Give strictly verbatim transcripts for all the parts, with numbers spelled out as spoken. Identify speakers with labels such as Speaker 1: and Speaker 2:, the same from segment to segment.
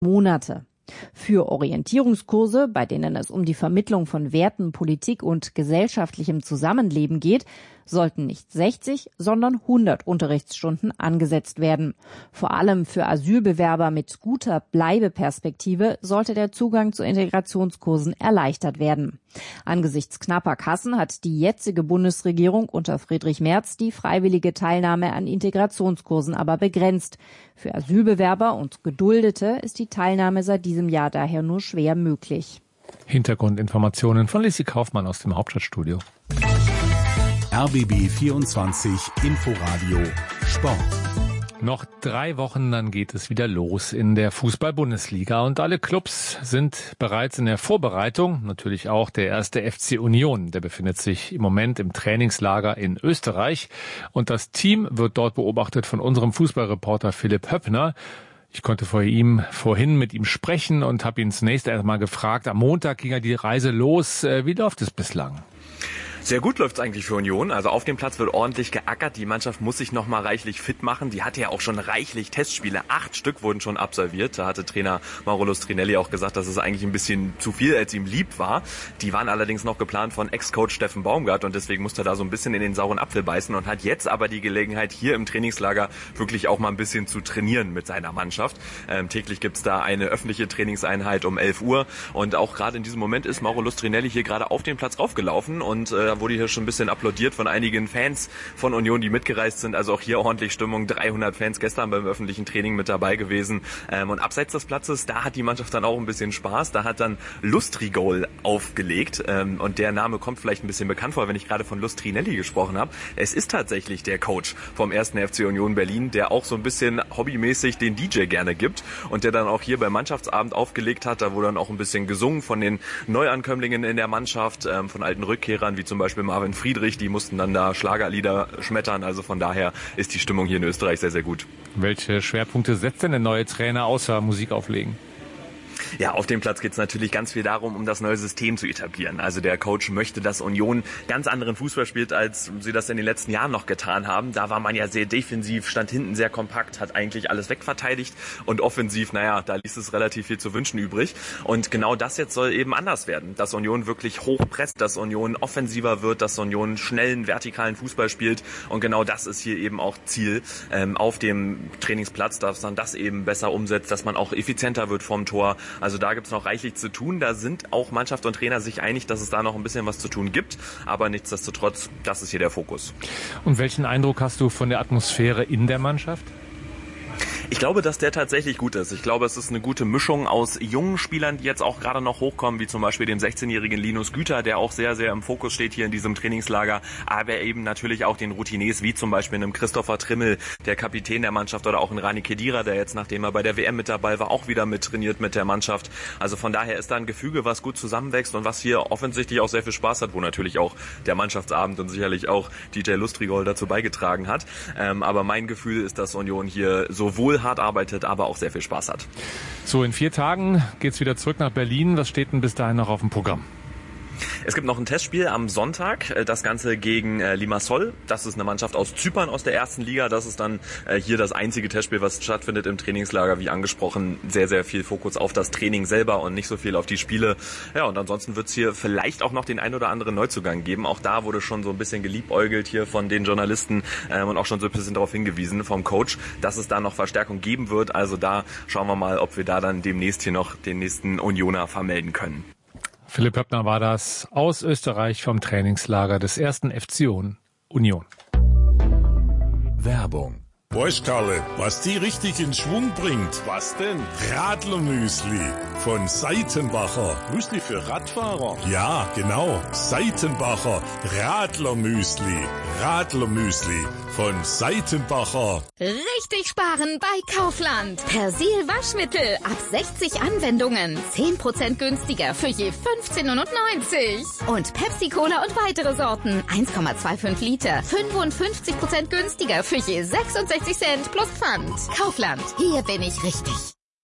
Speaker 1: Monate. Für Orientierungskurse, bei denen es um die Vermittlung von Werten, Politik und gesellschaftlichem Zusammenleben geht, sollten nicht sechzig, sondern hundert Unterrichtsstunden angesetzt werden. Vor allem für Asylbewerber mit guter Bleibeperspektive sollte der Zugang zu Integrationskursen erleichtert werden. Angesichts knapper Kassen hat die jetzige Bundesregierung unter Friedrich Merz die freiwillige Teilnahme an Integrationskursen aber begrenzt. Für Asylbewerber und Geduldete ist die Teilnahme seit diesem Jahr daher nur schwer möglich.
Speaker 2: Hintergrundinformationen von Lissi Kaufmann aus dem Hauptstadtstudio.
Speaker 3: R B B vierundzwanzig Inforadio Sport.
Speaker 2: Noch drei Wochen, dann geht es wieder los in der Fußball-Bundesliga. Und alle Clubs sind bereits in der Vorbereitung. Natürlich auch der erste F C Union. Der befindet sich im Moment im Trainingslager in Österreich. Und das Team wird dort beobachtet von unserem Fußballreporter Philipp Höppner. Ich konnte vor ihm, vorhin mit ihm sprechen und habe ihn zunächst einmal gefragt. Am Montag ging ja die Reise los. Wie läuft es bislang?
Speaker 4: Sehr gut läuft's eigentlich für Union. Also auf dem Platz wird ordentlich geackert. Die Mannschaft muss sich noch mal reichlich fit machen. Die hatte ja auch schon reichlich Testspiele. Acht Stück wurden schon absolviert. Da hatte Trainer Mauro Lustrinelli auch gesagt, dass es eigentlich ein bisschen zu viel, als ihm lieb war. Die waren allerdings noch geplant von Ex-Coach Steffen Baumgart und deswegen musste er da so ein bisschen in den sauren Apfel beißen und hat jetzt aber die Gelegenheit, hier im Trainingslager wirklich auch mal ein bisschen zu trainieren mit seiner Mannschaft. Ähm, täglich gibt's da eine öffentliche Trainingseinheit um elf Uhr und auch gerade in diesem Moment ist Mauro Lustrinelli hier gerade auf den Platz raufgelaufen und äh, Da wurde hier schon ein bisschen applaudiert von einigen Fans von Union, die mitgereist sind. Also auch hier ordentlich Stimmung. dreihundert Fans gestern beim öffentlichen Training mit dabei gewesen. Ähm, und abseits des Platzes, da hat die Mannschaft dann auch ein bisschen Spaß. Da hat dann Lustrigol aufgelegt. Ähm, und der Name kommt vielleicht ein bisschen bekannt vor, wenn ich gerade von Lustrinelli gesprochen habe. Es ist tatsächlich der Coach vom ersten F C Union Berlin, der auch so ein bisschen hobbymäßig den D J gerne gibt. Und der dann auch hier beim Mannschaftsabend aufgelegt hat. Da wurde dann auch ein bisschen gesungen von den Neuankömmlingen in der Mannschaft, ähm, von alten Rückkehrern, wie zum Beispiel Marvin Friedrich, die mussten dann da Schlagerlieder schmettern, also von daher ist die Stimmung hier in Österreich sehr, sehr gut.
Speaker 2: Welche Schwerpunkte setzt denn der neue Trainer außer Musik auflegen?
Speaker 4: Ja, auf dem Platz geht es natürlich ganz viel darum, um das neue System zu etablieren. Also der Coach möchte, dass Union ganz anderen Fußball spielt, als sie das in den letzten Jahren noch getan haben. Da war man ja sehr defensiv, stand hinten sehr kompakt, hat eigentlich alles wegverteidigt und offensiv, naja, da ließ es relativ viel zu wünschen übrig. Und genau das jetzt soll eben anders werden, dass Union wirklich hochpresst, dass Union offensiver wird, dass Union schnellen, vertikalen Fußball spielt. Und genau das ist hier eben auch Ziel ähm, auf dem Trainingsplatz, dass man das eben besser umsetzt, dass man auch effizienter wird vom Tor. Also da gibt's noch reichlich zu tun. Da sind auch Mannschaft und Trainer sich einig, dass es da noch ein bisschen was zu tun gibt. Aber nichtsdestotrotz, das ist hier der Fokus.
Speaker 2: Und welchen Eindruck hast du von der Atmosphäre in der Mannschaft?
Speaker 4: Ich glaube, dass der tatsächlich gut ist. Ich glaube, es ist eine gute Mischung aus jungen Spielern, die jetzt auch gerade noch hochkommen, wie zum Beispiel dem sechzehnjährigen Linus Güter, der auch sehr, sehr im Fokus steht hier in diesem Trainingslager, aber eben natürlich auch den Routiniers, wie zum Beispiel einem Christopher Trimmel, der Kapitän der Mannschaft, oder auch ein Rani Khedira, der jetzt, nachdem er bei der W M mit dabei war, auch wieder mit trainiert mit der Mannschaft. Also von daher ist da ein Gefüge, was gut zusammenwächst und was hier offensichtlich auch sehr viel Spaß hat, wo natürlich auch der Mannschaftsabend und sicherlich auch D J Lustrigol dazu beigetragen hat. Ähm, aber mein Gefühl ist, dass Union hier sowohl hart arbeitet, aber auch sehr viel Spaß hat.
Speaker 2: So, in vier Tagen geht's wieder zurück nach Berlin. Was steht denn bis dahin noch auf dem Programm?
Speaker 4: Es gibt noch ein Testspiel am Sonntag, das Ganze gegen äh, Limassol. Das ist eine Mannschaft aus Zypern aus der ersten Liga. Das ist dann äh, hier das einzige Testspiel, was stattfindet im Trainingslager. Wie angesprochen, sehr, sehr viel Fokus auf das Training selber und nicht so viel auf die Spiele. Ja, und ansonsten wird es hier vielleicht auch noch den ein oder anderen Neuzugang geben. Auch da wurde schon so ein bisschen geliebäugelt hier von den Journalisten ähm, und auch schon so ein bisschen darauf hingewiesen vom Coach, dass es da noch Verstärkung geben wird. Also da schauen wir mal, ob wir da dann demnächst hier noch den nächsten Unioner vermelden können.
Speaker 2: Philipp Höppner war das aus Österreich vom Trainingslager des ersten F C Union.
Speaker 3: Werbung.
Speaker 5: Weißt Karle, was die richtig in Schwung bringt? Was denn? Radlermüsli von Seitenbacher. Müsli für Radfahrer? Ja, genau. Seitenbacher Radlermüsli. Radlermüsli von Seitenbacher.
Speaker 6: Richtig sparen bei Kaufland. Persil Waschmittel ab sechzig Anwendungen. zehn Prozent günstiger für je fünfzehn neunundneunzig. Und Pepsi Cola und weitere Sorten. eins Komma fünfundzwanzig Liter. fünfundfünfzig Prozent günstiger für je sechsundsechzig Cent plus Pfand. Kaufland. Hier bin ich richtig.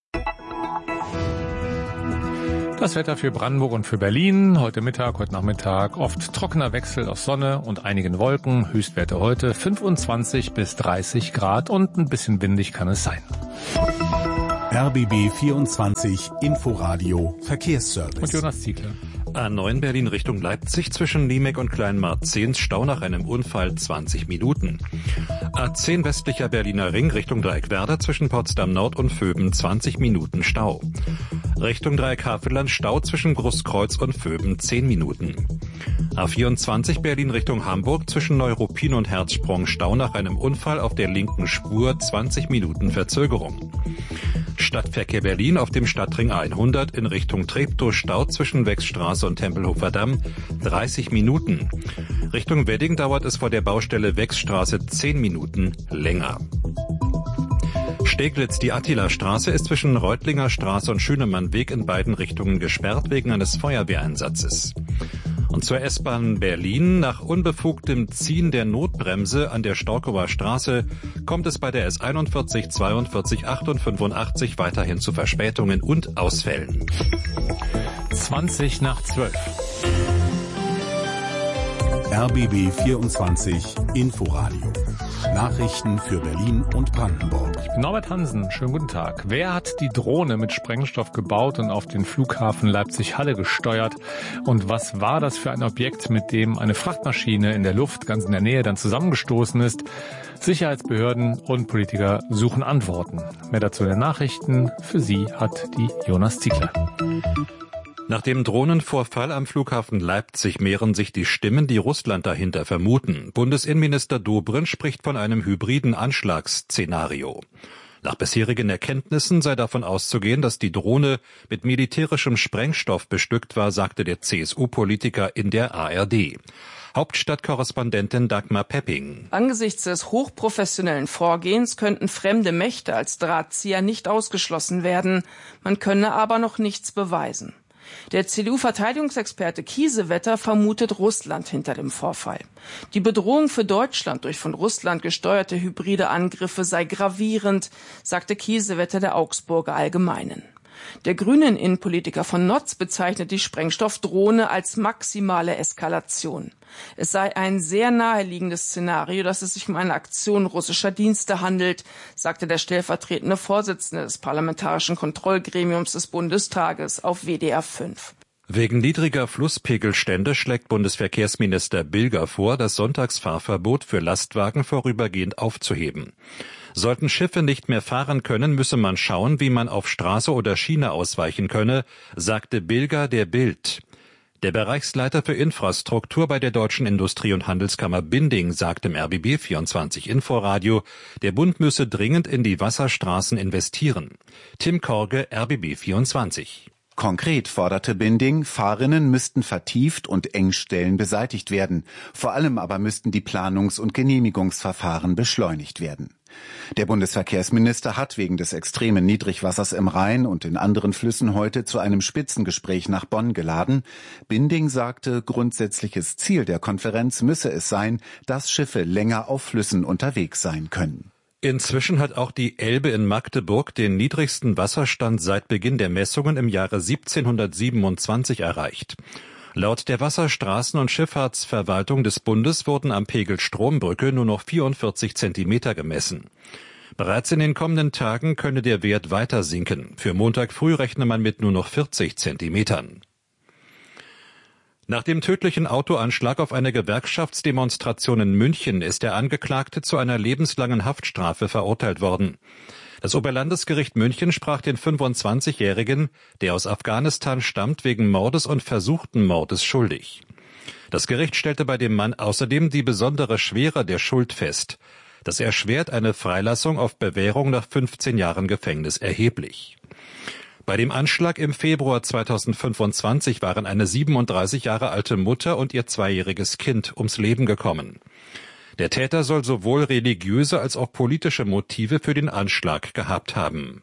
Speaker 2: Das Wetter für Brandenburg und für Berlin. Heute Mittag, heute Nachmittag oft trockener Wechsel aus Sonne und einigen Wolken. Höchstwerte heute fünfundzwanzig bis dreißig Grad und ein bisschen windig kann es sein.
Speaker 3: R B B vierundzwanzig Inforadio Verkehrsservice.
Speaker 2: Und Jonas Ziegler.
Speaker 7: A neun Berlin Richtung Leipzig zwischen Niemek und Kleinmarzehns Stau nach einem Unfall zwanzig Minuten. A zehn westlicher Berliner Ring Richtung Dreieck-Werder zwischen Potsdam Nord und Vöben zwanzig Minuten Stau. Richtung Dreieck-Havelland Stau zwischen Großkreuz und Vöben zehn Minuten. A vierundzwanzig Berlin Richtung Hamburg zwischen Neuruppin und Herzsprung Stau nach einem Unfall auf der linken Spur zwanzig Minuten Verzögerung. Stadtverkehr Berlin auf dem Stadtring hundert in Richtung Treptow Stau zwischen Wechsstraße und Tempelhofer Damm dreißig Minuten. Richtung Wedding dauert es vor der Baustelle Wechsstraße zehn Minuten länger. Steglitz, die Attila-Straße ist zwischen Reutlinger Straße und Schünemannweg in beiden Richtungen gesperrt wegen eines Feuerwehreinsatzes. Und zur S-Bahn Berlin. Nach unbefugtem Ziehen der Notbremse an der Storkower Straße kommt es bei der S einundvierzig, zweiundvierzig, acht und fünfundachtzig weiterhin zu Verspätungen und Ausfällen.
Speaker 2: zwanzig nach zwölf.
Speaker 3: R B B vierundzwanzig Inforadio. Nachrichten für Berlin und Brandenburg.
Speaker 2: Ich bin Norbert Hansen. Schönen guten Tag. Wer hat die Drohne mit Sprengstoff gebaut und auf den Flughafen Leipzig-Halle gesteuert? Und was war das für ein Objekt, mit dem eine Frachtmaschine in der Luft ganz in der Nähe dann zusammengestoßen ist? Sicherheitsbehörden und Politiker suchen Antworten. Mehr dazu in den Nachrichten. Für Sie hat die Jonas Ziegler.
Speaker 7: Nach dem Drohnenvorfall am Flughafen Leipzig mehren sich die Stimmen, die Russland dahinter vermuten. Bundesinnenminister Dobrindt spricht von einem hybriden Anschlagsszenario. Nach bisherigen Erkenntnissen sei davon auszugehen, dass die Drohne mit militärischem Sprengstoff bestückt war, sagte der C S U-Politiker in der A R D. Hauptstadtkorrespondentin Dagmar Pepping.
Speaker 8: Angesichts des hochprofessionellen Vorgehens könnten fremde Mächte als Drahtzieher nicht ausgeschlossen werden. Man könne aber noch nichts beweisen. Der C D U-Verteidigungsexperte Kiesewetter vermutet Russland hinter dem Vorfall. Die Bedrohung für Deutschland durch von Russland gesteuerte hybride Angriffe sei gravierend, sagte Kiesewetter der Augsburger Allgemeinen. Der grünen Innenpolitiker von Notz bezeichnet die Sprengstoffdrohne als maximale Eskalation. Es sei ein sehr naheliegendes Szenario, dass es sich um eine Aktion russischer Dienste handelt, sagte der stellvertretende Vorsitzende des Parlamentarischen Kontrollgremiums des Bundestages auf W D R fünf.
Speaker 7: Wegen niedriger Flusspegelstände schlägt Bundesverkehrsminister Bilger vor, das Sonntagsfahrverbot für Lastwagen vorübergehend aufzuheben. Sollten Schiffe nicht mehr fahren können, müsse man schauen, wie man auf Straße oder Schiene ausweichen könne, sagte Bilger der Bild. Der Bereichsleiter für Infrastruktur bei der Deutschen Industrie- und Handelskammer Binding sagte im R B B vierundzwanzig Inforadio, der Bund müsse dringend in die Wasserstraßen investieren. Tim Korge, R B B vierundzwanzig.
Speaker 9: Konkret forderte Binding, Fahrrinnen müssten vertieft und Engstellen beseitigt werden. Vor allem aber müssten die Planungs- und Genehmigungsverfahren beschleunigt werden. Der Bundesverkehrsminister hat wegen des extremen Niedrigwassers im Rhein und in anderen Flüssen heute zu einem Spitzengespräch nach Bonn geladen. Binding sagte, grundsätzliches Ziel der Konferenz müsse es sein, dass Schiffe länger auf Flüssen unterwegs sein können.
Speaker 7: Inzwischen hat auch die Elbe in Magdeburg den niedrigsten Wasserstand seit Beginn der Messungen im Jahre siebzehnhundertsiebenundzwanzig erreicht. Laut der Wasserstraßen- und Schifffahrtsverwaltung des Bundes wurden am Pegel Strombrücke nur noch vierundvierzig Zentimeter gemessen. Bereits in den kommenden Tagen könne der Wert weiter sinken. Für Montag früh rechne man mit nur noch vierzig Zentimetern. Nach dem tödlichen Autoanschlag auf eine Gewerkschaftsdemonstration in München ist der Angeklagte zu einer lebenslangen Haftstrafe verurteilt worden. Das Oberlandesgericht München sprach den fünfundzwanzigjährigen, der aus Afghanistan stammt, wegen Mordes und versuchten Mordes schuldig. Das Gericht stellte bei dem Mann außerdem die besondere Schwere der Schuld fest. Das erschwert eine Freilassung auf Bewährung nach fünfzehn Jahren Gefängnis erheblich. Bei dem Anschlag im Februar zweitausendfünfundzwanzig waren eine siebenunddreißig Jahre alte Mutter und ihr zweijähriges Kind ums Leben gekommen. Der Täter soll sowohl religiöse als auch politische Motive für den Anschlag gehabt haben.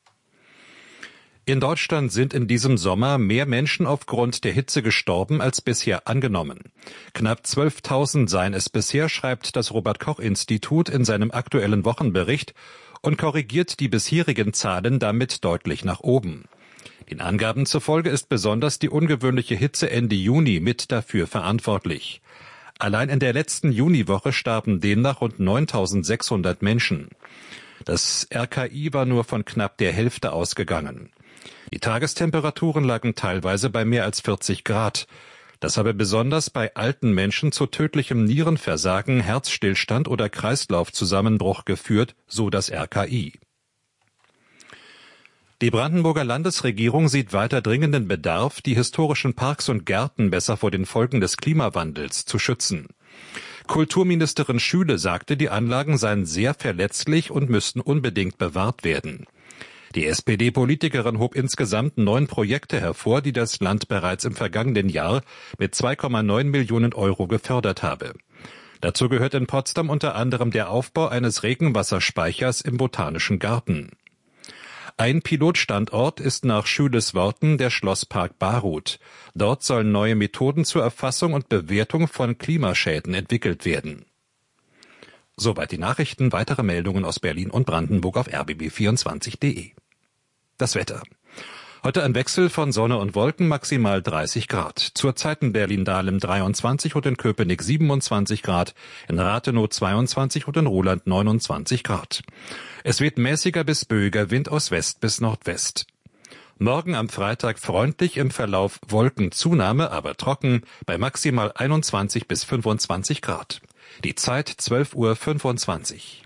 Speaker 7: In Deutschland sind in diesem Sommer mehr Menschen aufgrund der Hitze gestorben als bisher angenommen. Knapp zwölftausend seien es bisher, schreibt das Robert-Koch-Institut in seinem aktuellen Wochenbericht und korrigiert die bisherigen Zahlen damit deutlich nach oben. Den Angaben zufolge ist besonders die ungewöhnliche Hitze Ende Juni mit dafür verantwortlich. Allein in der letzten Juniwoche starben demnach rund neuntausendsechshundert Menschen. Das R K I war nur von knapp der Hälfte ausgegangen. Die Tagestemperaturen lagen teilweise bei mehr als vierzig Grad. Das habe besonders bei alten Menschen zu tödlichem Nierenversagen, Herzstillstand oder Kreislaufzusammenbruch geführt, so das R K I. Die Brandenburger Landesregierung sieht weiter dringenden Bedarf, die historischen Parks und Gärten besser vor den Folgen des Klimawandels zu schützen. Kulturministerin Schüle sagte, die Anlagen seien sehr verletzlich und müssten unbedingt bewahrt werden. Die S P D-Politikerin hob insgesamt neun Projekte hervor, die das Land bereits im vergangenen Jahr mit zwei Komma neun Millionen Euro gefördert habe. Dazu gehört in Potsdam unter anderem der Aufbau eines Regenwasserspeichers im Botanischen Garten. Ein Pilotstandort ist nach Schüles Worten der Schlosspark Baruth. Dort sollen neue Methoden zur Erfassung und Bewertung von Klimaschäden entwickelt werden. Soweit die Nachrichten. Weitere Meldungen aus Berlin und Brandenburg auf r b b vierundzwanzig punkt d e. Das Wetter. Heute ein Wechsel von Sonne und Wolken, maximal dreißig Grad. Zurzeit in Berlin-Dahlem dreiundzwanzig und in Köpenick siebenundzwanzig Grad, in Rathenow zweiundzwanzig und in Roland neunundzwanzig Grad. Es weht mäßiger bis böiger Wind aus West bis Nordwest. Morgen am Freitag freundlich, im Verlauf Wolkenzunahme, aber trocken, bei maximal einundzwanzig bis fünfundzwanzig Grad. Die Zeit zwölf Uhr fünfundzwanzig.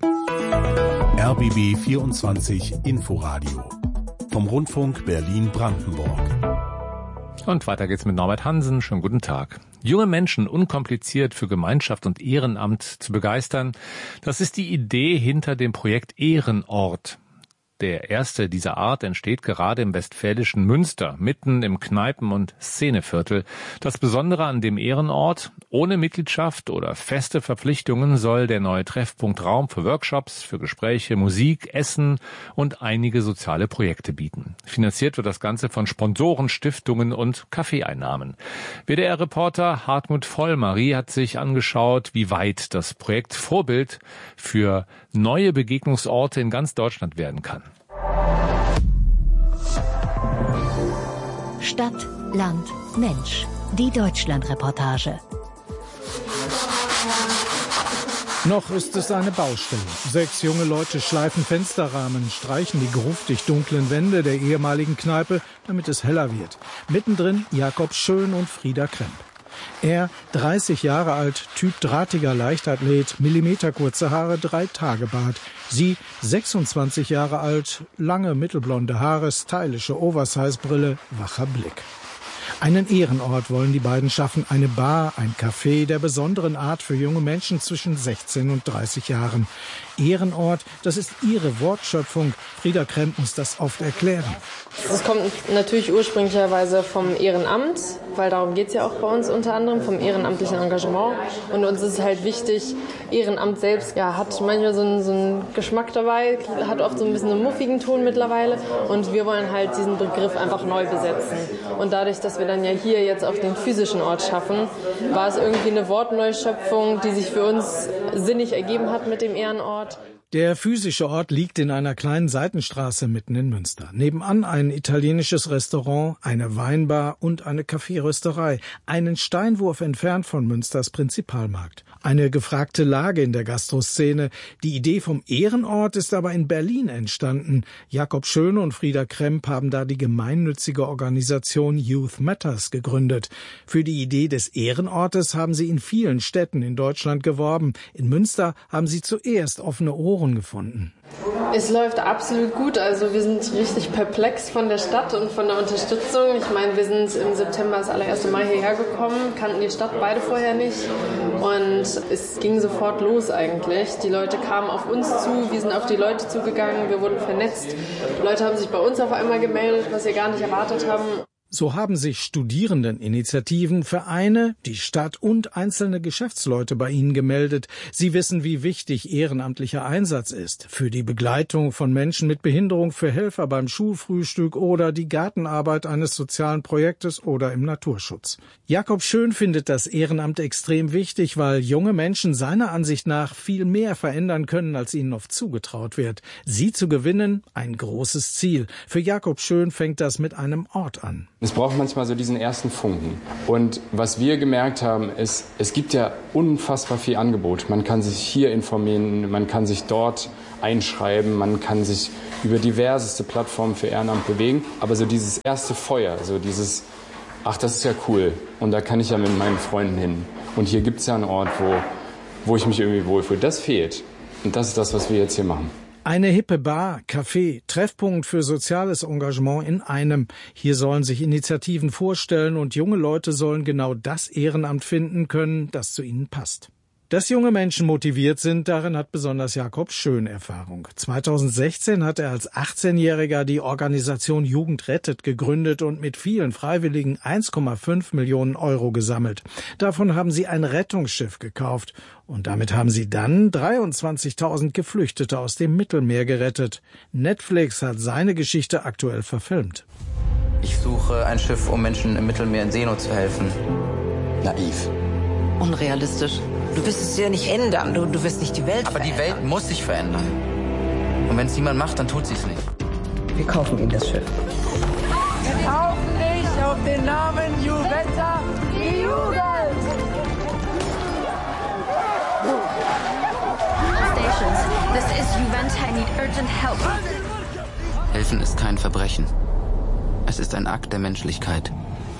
Speaker 3: R B B vierundzwanzig Inforadio vom Rundfunk Berlin-Brandenburg.
Speaker 2: Und weiter geht's mit Norbert Hansen. Schönen guten Tag. Junge Menschen unkompliziert für Gemeinschaft und Ehrenamt zu begeistern, das ist die Idee hinter dem Projekt Ehrenort. Der erste dieser Art entsteht gerade im westfälischen Münster, mitten im Kneipen- und Szeneviertel. Das Besondere an dem Ehrenort: ohne Mitgliedschaft oder feste Verpflichtungen soll der neue Treffpunkt Raum für Workshops, für Gespräche, Musik, Essen und einige soziale Projekte bieten. Finanziert wird das Ganze von Sponsoren, Stiftungen und Kaffeeeinnahmen. W D R-Reporter Hartmut Vollmarie hat sich angeschaut, wie weit das Projekt Vorbild für neue Begegnungsorte in ganz Deutschland werden kann.
Speaker 10: Stadt, Land, Mensch. Die Deutschland-Reportage.
Speaker 11: Noch ist es eine Baustelle. Sechs junge Leute schleifen Fensterrahmen, streichen die gruftig dunklen Wände der ehemaligen Kneipe, damit es heller wird. Mittendrin Jakob Schön und Frieda Kremp. Er, dreißig Jahre alt, Typ drahtiger Leichtathlet, millimeterkurze Haare, Drei-Tage-Bart. Sie, sechsundzwanzig Jahre alt, lange mittelblonde Haare, stylische Oversize-Brille, wacher Blick. Einen Ehrenort wollen die beiden schaffen, eine Bar, ein Café der besonderen Art für junge Menschen zwischen sechzehn und dreißig Jahren. Ehrenort, das ist ihre Wortschöpfung. Frieda Kremp muss das oft erklären.
Speaker 12: Es kommt natürlich ursprünglicherweise vom Ehrenamt, weil darum geht es ja auch bei uns unter anderem, vom ehrenamtlichen Engagement. Und uns ist halt wichtig, Ehrenamt selbst ja, hat manchmal so einen, so einen Geschmack dabei, hat oft so ein bisschen einen muffigen Ton mittlerweile. Und wir wollen halt diesen Begriff einfach neu besetzen. Und dadurch, dass wir dann ja hier jetzt auf den physischen Ort schaffen, war es irgendwie eine Wortneuschöpfung, die sich für uns sinnig ergeben hat mit dem Ehrenort.
Speaker 11: Der physische Ort liegt in einer kleinen Seitenstraße mitten in Münster. Nebenan ein italienisches Restaurant, eine Weinbar und eine Kaffeerösterei. Einen Steinwurf entfernt von Münsters Prinzipalmarkt. Eine gefragte Lage in der Gastroszene. Die Idee vom Ehrenort ist aber in Berlin entstanden. Jakob Schön und Frieda Kremp haben da die gemeinnützige Organisation Youth Matters gegründet. Für die Idee des Ehrenortes haben sie in vielen Städten in Deutschland geworben. In Münster haben sie zuerst offene Ohren gefunden.
Speaker 12: Es läuft absolut gut. Also wir sind richtig perplex von der Stadt und von der Unterstützung. Ich meine, wir sind im September das allererste Mal hierher gekommen, kannten die Stadt beide vorher nicht. Und es ging sofort los eigentlich. Die Leute kamen auf uns zu, wir sind auf die Leute zugegangen, wir wurden vernetzt. Die Leute haben sich bei uns auf einmal gemeldet, was wir gar nicht erwartet haben.
Speaker 11: So haben sich Studierendeninitiativen, Vereine, die Stadt und einzelne Geschäftsleute bei ihnen gemeldet. Sie wissen, wie wichtig ehrenamtlicher Einsatz ist. Für die Begleitung von Menschen mit Behinderung, für Helfer beim Schulfrühstück oder die Gartenarbeit eines sozialen Projektes oder im Naturschutz. Jakob Schön findet das Ehrenamt extrem wichtig, weil junge Menschen seiner Ansicht nach viel mehr verändern können, als ihnen oft zugetraut wird. Sie zu gewinnen, ein großes Ziel. Für Jakob Schön fängt das mit einem Ort an.
Speaker 13: Es braucht manchmal so diesen ersten Funken. Und was wir gemerkt haben, ist, es gibt ja unfassbar viel Angebot. Man kann sich hier informieren, man kann sich dort einschreiben, man kann sich über diverseste Plattformen für Ehrenamt bewegen. Aber so dieses erste Feuer, so dieses, ach, das ist ja cool und da kann ich ja mit meinen Freunden hin. Und hier gibt es ja einen Ort, wo, wo ich mich irgendwie wohlfühle. Das fehlt. Und das ist das, was wir jetzt hier machen.
Speaker 11: Eine hippe Bar, Café, Treffpunkt für soziales Engagement in einem. Hier sollen sich Initiativen vorstellen und junge Leute sollen genau das Ehrenamt finden können, das zu ihnen passt. Dass junge Menschen motiviert sind, darin hat besonders Jakob Schön Erfahrung. zweitausendsechzehn hat er als achtzehnjähriger die Organisation Jugend rettet gegründet und mit vielen Freiwilligen eins Komma fünf Millionen Euro gesammelt. Davon haben sie ein Rettungsschiff gekauft. Und damit haben sie dann dreiundzwanzigtausend Geflüchtete aus dem Mittelmeer gerettet. Netflix hat seine Geschichte aktuell verfilmt.
Speaker 14: Ich suche ein Schiff, um Menschen im Mittelmeer in Seenot zu helfen. Naiv.
Speaker 15: Unrealistisch. Du wirst es ja nicht ändern, du, du wirst nicht die Welt
Speaker 14: Aber
Speaker 15: verändern.
Speaker 14: die Welt muss sich verändern. Und wenn es niemand macht, dann tut sie es nicht.
Speaker 15: Wir kaufen ihnen das Schiff.
Speaker 16: Wir kaufen nicht auf den Namen Juventa die Jugend!
Speaker 17: Stations, this is Juventa, I need urgent help.
Speaker 14: Helfen ist kein Verbrechen. Es ist ein Akt der Menschlichkeit.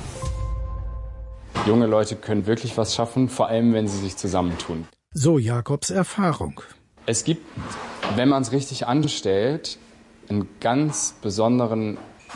Speaker 13: Junge Leute können wirklich was schaffen, vor allem wenn sie sich zusammentun.
Speaker 11: So Jakobs Erfahrung.
Speaker 13: Es gibt, wenn man es richtig anstellt, einen ganz besonderen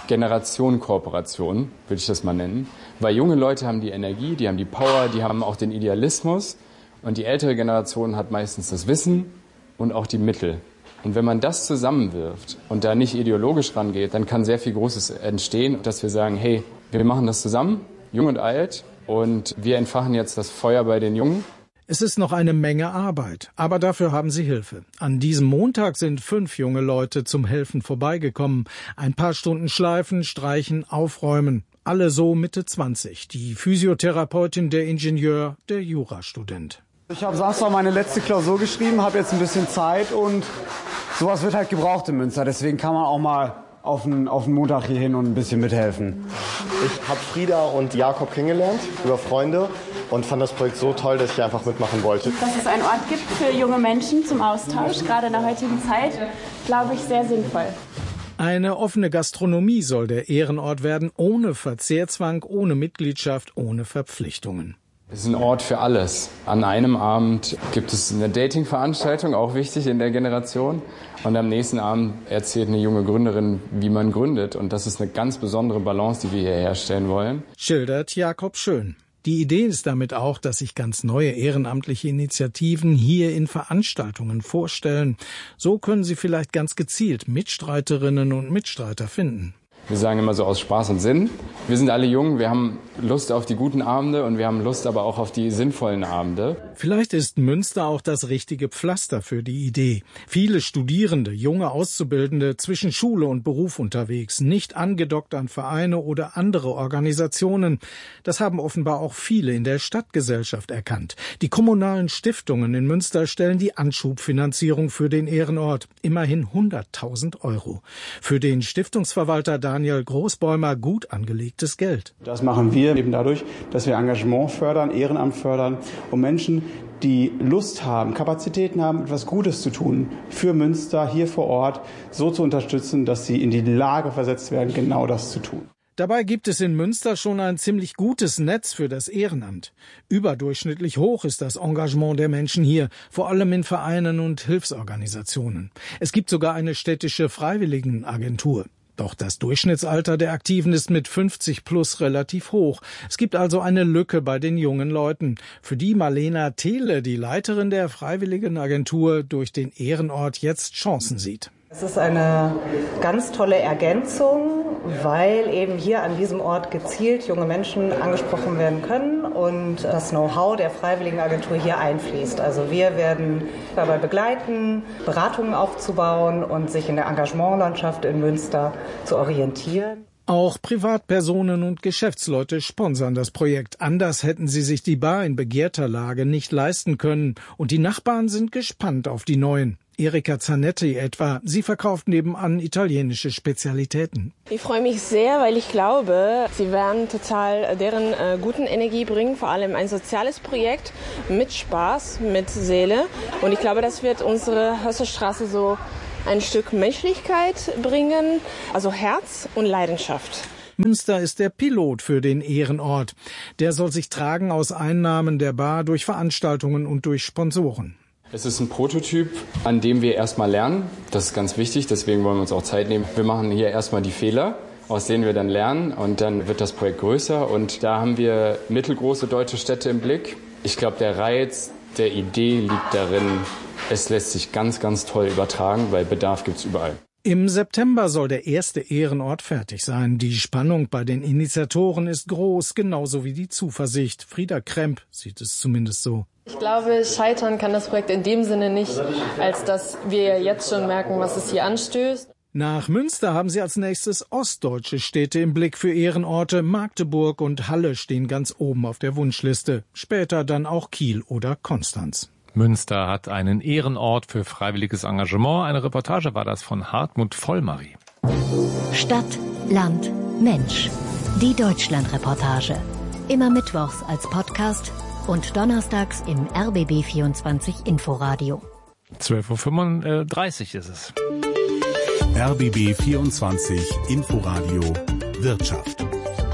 Speaker 13: Generationenkooperation, würde ich das mal nennen. Weil junge Leute haben die Energie, die haben die Power, die haben auch den Idealismus. Und die ältere Generation hat meistens das Wissen und auch die Mittel. Und wenn man das zusammenwirft und da nicht ideologisch rangeht, dann kann sehr viel Großes entstehen, dass wir sagen, hey, wir machen das zusammen, jung und alt. Und wir entfachen jetzt das Feuer bei den Jungen.
Speaker 11: Es ist noch eine Menge Arbeit, aber dafür haben sie Hilfe. An diesem Montag sind fünf junge Leute zum Helfen vorbeigekommen. Ein paar Stunden schleifen, streichen, aufräumen. Alle so Mitte zwanzig. Die Physiotherapeutin, der Ingenieur, der Jurastudent.
Speaker 18: Ich habe Samstag meine letzte Klausur geschrieben, habe jetzt ein bisschen Zeit und sowas wird halt gebraucht in Münster. Deswegen kann man auch mal auf den, auf den Montag hier hin und ein bisschen mithelfen.
Speaker 19: Ich habe Frieda und Jakob kennengelernt über Freunde und fand das Projekt so toll, dass ich einfach mitmachen wollte.
Speaker 20: Dass es einen Ort gibt für junge Menschen zum Austausch, gerade in der heutigen Zeit, glaube ich, sehr sinnvoll.
Speaker 11: Eine offene Gastronomie soll der Ehrenort werden, ohne Verzehrzwang, ohne Mitgliedschaft, ohne Verpflichtungen.
Speaker 13: Es ist ein Ort für alles. An einem Abend gibt es eine Dating-Veranstaltung, auch wichtig in der Generation. Und am nächsten Abend erzählt eine junge Gründerin, wie man gründet. Und das ist eine ganz besondere Balance, die wir hier herstellen wollen.
Speaker 11: Schildert Jakob Schön. Die Idee ist damit auch, dass sich ganz neue ehrenamtliche Initiativen hier in Veranstaltungen vorstellen. So können sie vielleicht ganz gezielt Mitstreiterinnen und Mitstreiter finden.
Speaker 13: Wir sagen immer so aus Spaß und Sinn. Wir sind alle jung, wir haben Lust auf die guten Abende und wir haben Lust aber auch auf die sinnvollen Abende.
Speaker 11: Vielleicht ist Münster auch das richtige Pflaster für die Idee. Viele Studierende, junge Auszubildende zwischen Schule und Beruf unterwegs, nicht angedockt an Vereine oder andere Organisationen. Das haben offenbar auch viele in der Stadtgesellschaft erkannt. Die kommunalen Stiftungen in Münster stellen die Anschubfinanzierung für den Ehrenort. Immerhin hunderttausend Euro. Für den Stiftungsverwalter Daniel Großbäumer gut angelegtes Geld.
Speaker 18: Das machen wir eben dadurch, dass wir Engagement fördern, Ehrenamt fördern, um Menschen, die Lust haben, Kapazitäten haben, etwas Gutes zu tun, für Münster hier vor Ort so zu unterstützen, dass sie in die Lage versetzt werden, genau das zu tun.
Speaker 11: Dabei gibt es in Münster schon ein ziemlich gutes Netz für das Ehrenamt. Überdurchschnittlich hoch ist das Engagement der Menschen hier, vor allem in Vereinen und Hilfsorganisationen. Es gibt sogar eine städtische Freiwilligenagentur. Doch das Durchschnittsalter der Aktiven ist mit fünfzig plus relativ hoch. Es gibt also eine Lücke bei den jungen Leuten, für die Marlena Thiele, die Leiterin der Freiwilligenagentur, durch den Ehrenort jetzt Chancen sieht.
Speaker 21: Es ist eine ganz tolle Ergänzung, weil eben hier an diesem Ort gezielt junge Menschen angesprochen werden können und das Know-how der Freiwilligenagentur hier einfließt. Also wir werden dabei begleiten, Beratungen aufzubauen und sich in der Engagementlandschaft in Münster zu orientieren.
Speaker 11: Auch Privatpersonen und Geschäftsleute sponsern das Projekt. Anders hätten sie sich die Bar in begehrter Lage nicht leisten können. Und die Nachbarn sind gespannt auf die neuen. Erika Zanetti etwa. Sie verkauft nebenan italienische Spezialitäten.
Speaker 1: Ich freue mich sehr, weil ich glaube, sie werden total deren äh, guten Energie bringen, vor allem ein soziales Projekt mit Spaß, mit Seele. Und ich glaube, das wird unsere Hösserstraße so ein Stück Menschlichkeit bringen, also Herz und Leidenschaft.
Speaker 11: Münster ist der Pilot für den Ehrenort. Der soll sich tragen aus Einnahmen der Bar durch Veranstaltungen und durch Sponsoren.
Speaker 13: Es ist ein Prototyp, an dem wir erstmal lernen. Das ist ganz wichtig, deswegen wollen wir uns auch Zeit nehmen. Wir machen hier erstmal die Fehler, aus denen wir dann lernen, und dann wird das Projekt größer. Und da haben wir mittelgroße deutsche Städte im Blick. Ich glaube, der Reiz der Idee liegt darin, es lässt sich ganz, ganz toll übertragen, weil Bedarf gibt's überall.
Speaker 11: Im September soll der erste Ehrenort fertig sein. Die Spannung bei den Initiatoren ist groß, genauso wie die Zuversicht. Frieda Kremp sieht es zumindest so.
Speaker 12: Ich glaube, scheitern kann das Projekt in dem Sinne nicht, als dass wir jetzt schon merken, was es hier anstößt.
Speaker 11: Nach Münster haben sie als nächstes ostdeutsche Städte im Blick für Ehrenorte. Magdeburg und Halle stehen ganz oben auf der Wunschliste. Später dann auch Kiel oder Konstanz.
Speaker 2: Münster hat einen Ehrenort für freiwilliges Engagement. Eine Reportage war das von Hartmut Vollmary.
Speaker 10: Stadt, Land, Mensch. Die Deutschlandreportage. Immer mittwochs als Podcast und donnerstags im R B B vierundzwanzig Inforadio.
Speaker 2: zwölf Uhr fünfunddreißig ist es.
Speaker 3: R B B vierundzwanzig Inforadio Wirtschaft.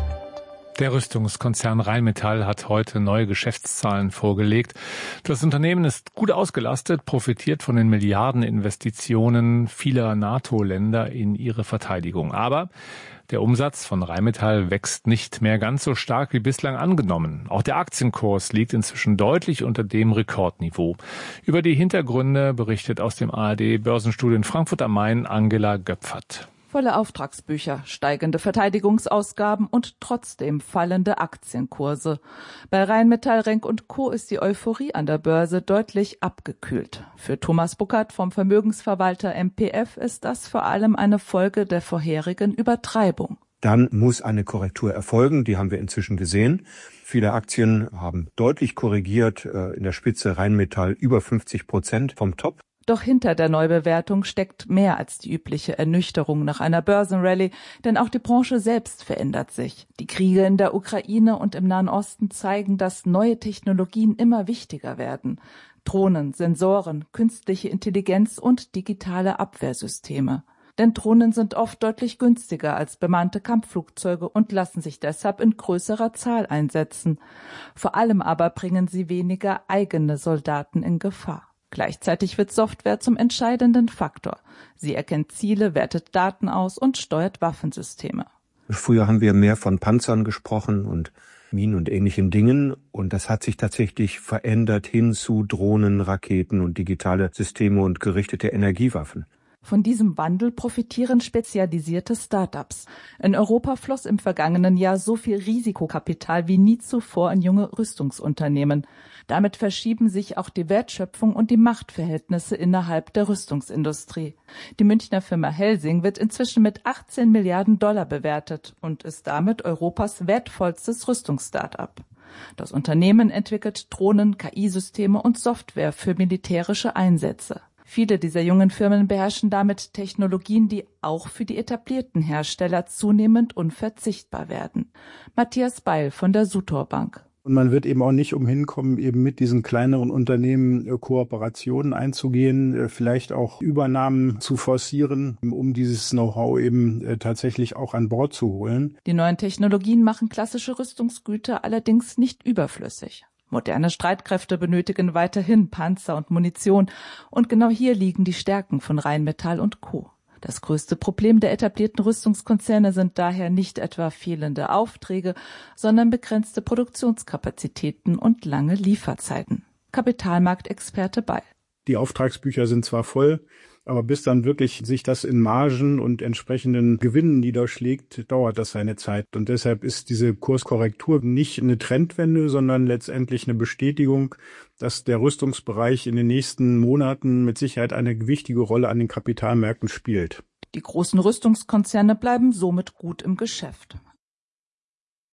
Speaker 2: Der Rüstungskonzern Rheinmetall hat heute neue Geschäftszahlen vorgelegt. Das Unternehmen ist gut ausgelastet, profitiert von den Milliardeninvestitionen vieler NATO-Länder in ihre Verteidigung. Aber der Umsatz von Rheinmetall wächst nicht mehr ganz so stark wie bislang angenommen. Auch der Aktienkurs liegt inzwischen deutlich unter dem Rekordniveau. Über die Hintergründe berichtet aus dem A R D-Börsenstudio in Frankfurt am Main Angela Göpfert.
Speaker 8: Volle Auftragsbücher, steigende Verteidigungsausgaben und trotzdem fallende Aktienkurse. Bei Rheinmetall, Renk und Co. ist die Euphorie an der Börse deutlich abgekühlt. Für Thomas Buckert vom Vermögensverwalter M P F ist das vor allem eine Folge der vorherigen Übertreibung.
Speaker 22: Dann muss eine Korrektur erfolgen, die haben wir inzwischen gesehen. Viele Aktien haben deutlich korrigiert, in der Spitze Rheinmetall über fünfzig Prozent vom Top.
Speaker 8: Doch hinter der Neubewertung steckt mehr als die übliche Ernüchterung nach einer Börsenrallye, denn auch die Branche selbst verändert sich. Die Kriege in der Ukraine und im Nahen Osten zeigen, dass neue Technologien immer wichtiger werden. Drohnen, Sensoren, künstliche Intelligenz und digitale Abwehrsysteme. Denn Drohnen sind oft deutlich günstiger als bemannte Kampfflugzeuge und lassen sich deshalb in größerer Zahl einsetzen. Vor allem aber bringen sie weniger eigene Soldaten in Gefahr. Gleichzeitig wird Software zum entscheidenden Faktor. Sie erkennt Ziele, wertet Daten aus und steuert Waffensysteme.
Speaker 22: Früher haben wir mehr von Panzern gesprochen und Minen und ähnlichen Dingen. Und das hat sich tatsächlich verändert hin zu Drohnen, Raketen und digitale Systeme und gerichtete Energiewaffen.
Speaker 8: Von diesem Wandel profitieren spezialisierte Start-ups. In Europa floss im vergangenen Jahr so viel Risikokapital wie nie zuvor in junge Rüstungsunternehmen. Damit verschieben sich auch die Wertschöpfung und die Machtverhältnisse innerhalb der Rüstungsindustrie. Die Münchner Firma Helsing wird inzwischen mit achtzehn Milliarden Dollar bewertet und ist damit Europas wertvollstes Rüstungs-Start-up. Das Unternehmen entwickelt Drohnen, K I-Systeme und Software für militärische Einsätze. Viele dieser jungen Firmen beherrschen damit Technologien, die auch für die etablierten Hersteller zunehmend unverzichtbar werden. Matthias Beil von der Sutor Bank.
Speaker 18: Und man wird eben auch nicht umhin kommen, eben mit diesen kleineren Unternehmen äh, Kooperationen einzugehen, äh, vielleicht auch Übernahmen zu forcieren, um dieses Know-how eben äh, tatsächlich auch an Bord zu holen.
Speaker 8: Die neuen Technologien machen klassische Rüstungsgüter allerdings nicht überflüssig. Moderne Streitkräfte benötigen weiterhin Panzer und Munition. Und genau hier liegen die Stärken von Rheinmetall und Co. Das größte Problem der etablierten Rüstungskonzerne sind daher nicht etwa fehlende Aufträge, sondern begrenzte Produktionskapazitäten und lange Lieferzeiten. Kapitalmarktexperte Beil.
Speaker 18: Die Auftragsbücher sind zwar voll, aber bis dann wirklich sich das in Margen und entsprechenden Gewinnen niederschlägt, dauert das seine Zeit. Und deshalb ist diese Kurskorrektur nicht eine Trendwende, sondern letztendlich eine Bestätigung, dass der Rüstungsbereich in den nächsten Monaten mit Sicherheit eine wichtige Rolle an den Kapitalmärkten spielt.
Speaker 8: Die großen Rüstungskonzerne bleiben somit gut im Geschäft.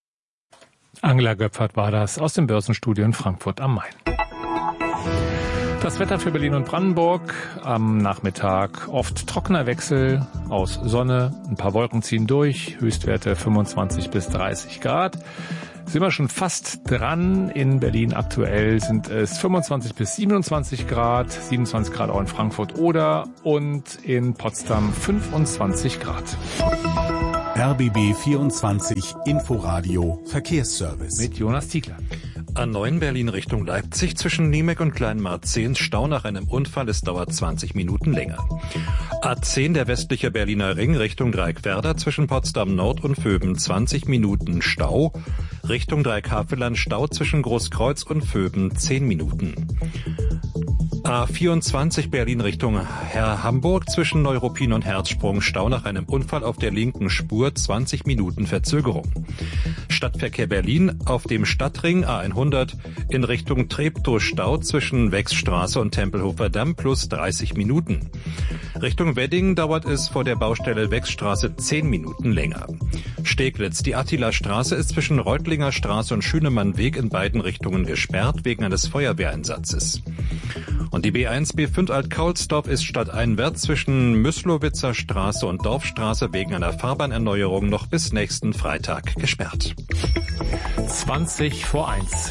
Speaker 2: Angela Göpfert war das aus dem Börsenstudio in Frankfurt am Main. Das Wetter für Berlin und Brandenburg. Am Nachmittag oft trockener Wechsel aus Sonne. Ein paar Wolken ziehen durch. Höchstwerte fünfundzwanzig bis dreißig Grad. Sind wir schon fast dran. In Berlin aktuell sind es fünfundzwanzig bis siebenundzwanzig Grad. siebenundzwanzig Grad auch in Frankfurt Oder und in Potsdam fünfundzwanzig Grad.
Speaker 3: R B B vierundzwanzig Inforadio Verkehrsservice.
Speaker 2: Mit Jonas Ziegler.
Speaker 7: A neun Berlin Richtung Leipzig zwischen Niemek und Kleinmarzehn Stau nach einem Unfall. Es dauert zwanzig Minuten länger. A zehn der westliche Berliner Ring Richtung Dreieckwerder zwischen Potsdam Nord und Vöben zwanzig Minuten Stau. Richtung Dreieckhaveland Stau zwischen Großkreuz und Vöben zehn Minuten. A vierundzwanzig Berlin Richtung Herr Hamburg zwischen Neuruppin und Herzsprung Stau nach einem Unfall auf der linken Spur zwanzig Minuten Verzögerung. Stadtverkehr Berlin auf dem Stadtring A hundert in Richtung Treptow Stau zwischen Wechsstraße und Tempelhofer Damm plus dreißig Minuten. Richtung Wedding dauert es vor der Baustelle Wechsstraße zehn Minuten länger. Steglitz, die Attila-Straße ist zwischen Reutlinger Straße und Schünemannweg in beiden Richtungen gesperrt wegen eines Feuerwehreinsatzes. Und die B eins B fünf Alt-Kaulsdorf ist stadteinwärts zwischen Müslowitzer Straße und Dorfstraße wegen einer Fahrbahnerneuerung noch bis nächsten Freitag gesperrt.
Speaker 2: zwanzig vor eins.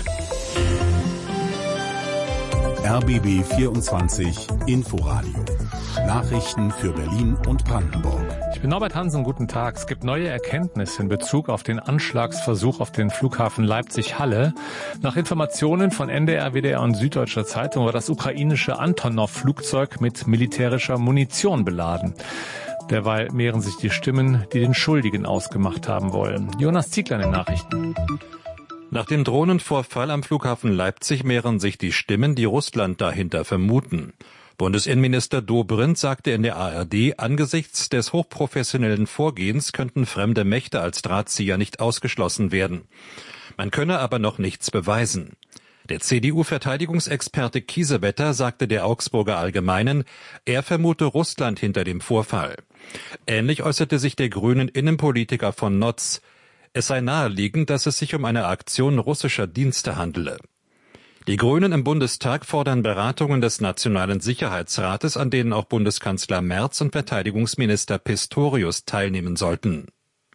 Speaker 3: R B B vierundzwanzig Inforadio. Nachrichten für Berlin und Brandenburg.
Speaker 2: Ich bin Norbert Hansen, guten Tag. Es gibt neue Erkenntnisse in Bezug auf den Anschlagsversuch auf den Flughafen Leipzig-Halle. Nach Informationen von N D R, W D R und Süddeutscher Zeitung war das ukrainische Antonov-Flugzeug mit militärischer Munition beladen. Derweil mehren sich die Stimmen, die den Schuldigen ausgemacht haben wollen. Jonas Ziegler in den Nachrichten.
Speaker 7: Nach dem Drohnenvorfall am Flughafen Leipzig mehren sich die Stimmen, die Russland dahinter vermuten. Bundesinnenminister Dobrindt sagte in der A R D, angesichts des hochprofessionellen Vorgehens könnten fremde Mächte als Drahtzieher nicht ausgeschlossen werden. Man könne aber noch nichts beweisen. Der C D U-Verteidigungsexperte Kiesewetter sagte der Augsburger Allgemeinen, er vermute Russland hinter dem Vorfall. Ähnlich äußerte sich der grünen Innenpolitiker von Notz. Es sei naheliegend, dass es sich um eine Aktion russischer Dienste handele. Die Grünen im Bundestag fordern Beratungen des Nationalen Sicherheitsrates, an denen auch Bundeskanzler Merz und Verteidigungsminister Pistorius teilnehmen sollten.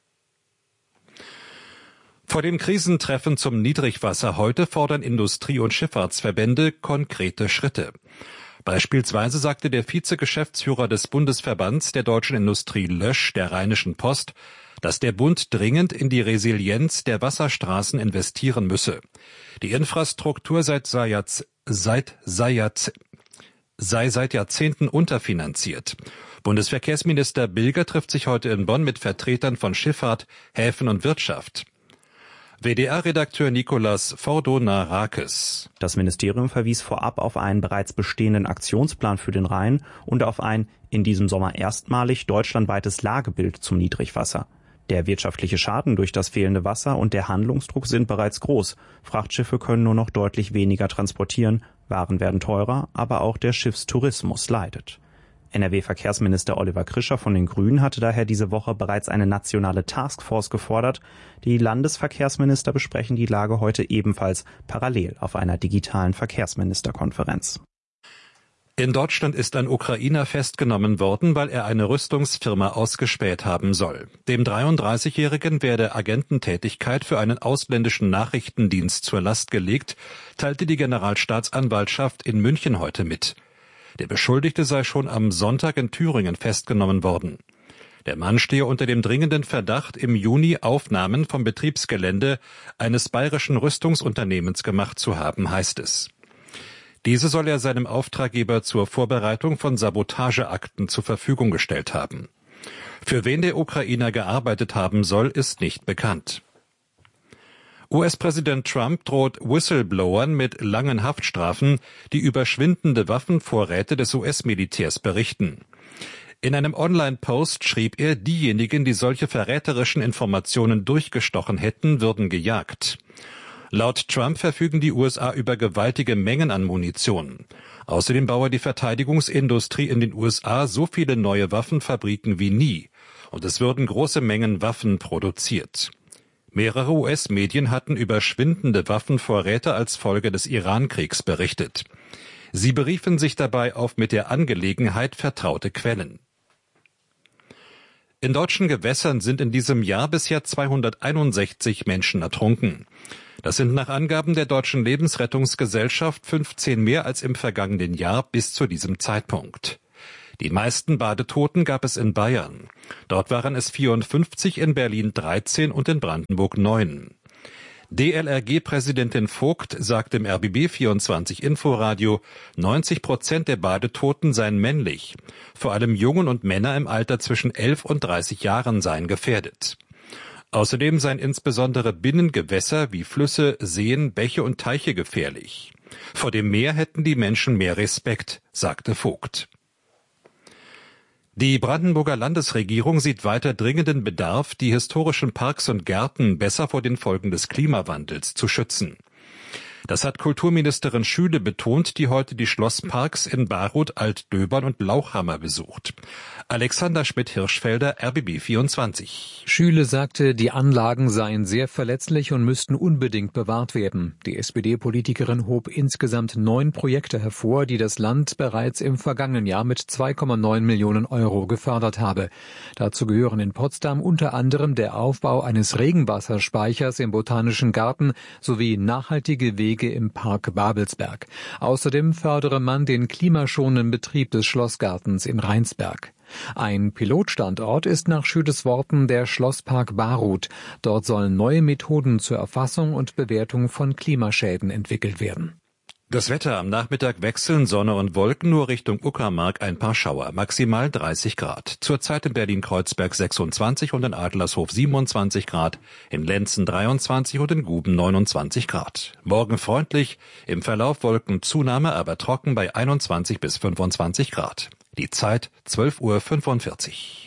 Speaker 7: Vor dem Krisentreffen zum Niedrigwasser heute fordern Industrie- und Schifffahrtsverbände konkrete Schritte. Beispielsweise sagte der Vizegeschäftsführer des Bundesverbands der deutschen Industrie Lösch der Rheinischen Post, dass der Bund dringend in die Resilienz der Wasserstraßen investieren müsse. Die Infrastruktur seit, seit, seit, seit, sei seit Jahrzehnten unterfinanziert. Bundesverkehrsminister Bilger trifft sich heute in Bonn mit Vertretern von Schifffahrt, Häfen und Wirtschaft. W D R-Redakteur Nicolas Fordonarakis.
Speaker 4: Das Ministerium verwies vorab auf einen bereits bestehenden Aktionsplan für den Rhein und auf ein in diesem Sommer erstmalig deutschlandweites Lagebild zum Niedrigwasser. Der wirtschaftliche Schaden durch das fehlende Wasser und der Handlungsdruck sind bereits groß. Frachtschiffe können nur noch deutlich weniger transportieren, Waren werden teurer, aber auch der Schiffstourismus leidet. N R W-Verkehrsminister Oliver Krischer von den Grünen hatte daher diese Woche bereits eine nationale Taskforce gefordert. Die Landesverkehrsminister besprechen die Lage heute ebenfalls parallel auf einer digitalen Verkehrsministerkonferenz.
Speaker 7: In Deutschland ist ein Ukrainer festgenommen worden, weil er eine Rüstungsfirma ausgespäht haben soll. Dem dreiunddreißigjährigen werde Agententätigkeit für einen ausländischen Nachrichtendienst zur Last gelegt, teilte die Generalstaatsanwaltschaft in München heute mit. Der Beschuldigte sei schon am Sonntag in Thüringen festgenommen worden. Der Mann stehe unter dem dringenden Verdacht, im Juni Aufnahmen vom Betriebsgelände eines bayerischen Rüstungsunternehmens gemacht zu haben, heißt es. Diese soll er seinem Auftraggeber zur Vorbereitung von Sabotageakten zur Verfügung gestellt haben. Für wen der Ukrainer gearbeitet haben soll, ist nicht bekannt. U S-Präsident Trump droht Whistleblowern mit langen Haftstrafen, die über schwindende Waffenvorräte des U S-Militärs berichten. In einem Online-Post schrieb er, diejenigen, die solche verräterischen Informationen durchgestochen hätten, würden gejagt. Laut Trump verfügen die U S A über gewaltige Mengen an Munition. Außerdem baue die Verteidigungsindustrie in den U S A so viele neue Waffenfabriken wie nie, und es würden große Mengen Waffen produziert. Mehrere U S-Medien hatten über schwindende Waffenvorräte als Folge des Iran-Kriegs berichtet. Sie beriefen sich dabei auf mit der Angelegenheit vertraute Quellen. In deutschen Gewässern sind in diesem Jahr bisher zweihunderteinundsechzig Menschen ertrunken. Das sind nach Angaben der Deutschen Lebensrettungsgesellschaft fünfzehn mehr als im vergangenen Jahr bis zu diesem Zeitpunkt. Die meisten Badetoten gab es in Bayern. Dort waren es vierundfünfzig, in Berlin dreizehn und in Brandenburg neun. D L R G-Präsidentin Vogt sagt im R B B vierundzwanzig Inforadio, neunzig Prozent der Badetoten seien männlich. Vor allem Jungen und Männer im Alter zwischen elf und dreißig Jahren seien gefährdet. Außerdem seien insbesondere Binnengewässer wie Flüsse, Seen, Bäche und Teiche gefährlich. Vor dem Meer hätten die Menschen mehr Respekt, sagte Vogt. Die Brandenburger Landesregierung sieht weiter dringenden Bedarf, die historischen Parks und Gärten besser vor den Folgen des Klimawandels zu schützen. Das hat Kulturministerin Schüle betont, die heute die Schlossparks in Baruth, Altdöbern und Lauchhammer besucht. Alexander Schmidt-Hirschfelder, R B B vierundzwanzig.
Speaker 5: Schüle sagte, die Anlagen seien sehr verletzlich und müssten unbedingt bewahrt werden. Die S P D-Politikerin hob insgesamt neun Projekte hervor, die das Land bereits im vergangenen Jahr mit zwei Komma neun Millionen Euro gefördert habe. Dazu gehören in Potsdam unter anderem der Aufbau eines Regenwasserspeichers im Botanischen Garten sowie nachhaltige Wege im Park Babelsberg. Außerdem fördere man den klimaschonenden Betrieb des Schlossgartens in Rheinsberg. Ein Pilotstandort ist nach Schüles Worten der Schlosspark Baruth. Dort sollen neue Methoden zur Erfassung und Bewertung von Klimaschäden entwickelt werden.
Speaker 7: Das Wetter: am Nachmittag wechseln Sonne und Wolken, nur Richtung Uckermark ein paar Schauer, maximal dreißig Grad. Zurzeit in Berlin-Kreuzberg sechsundzwanzig und in Adlershof siebenundzwanzig Grad, in Lenzen dreiundzwanzig und in Guben neunundzwanzig Grad. Morgen freundlich, im Verlauf Wolkenzunahme, aber trocken bei einundzwanzig bis fünfundzwanzig Grad. Die Zeit zwölf Uhr fünfundvierzig.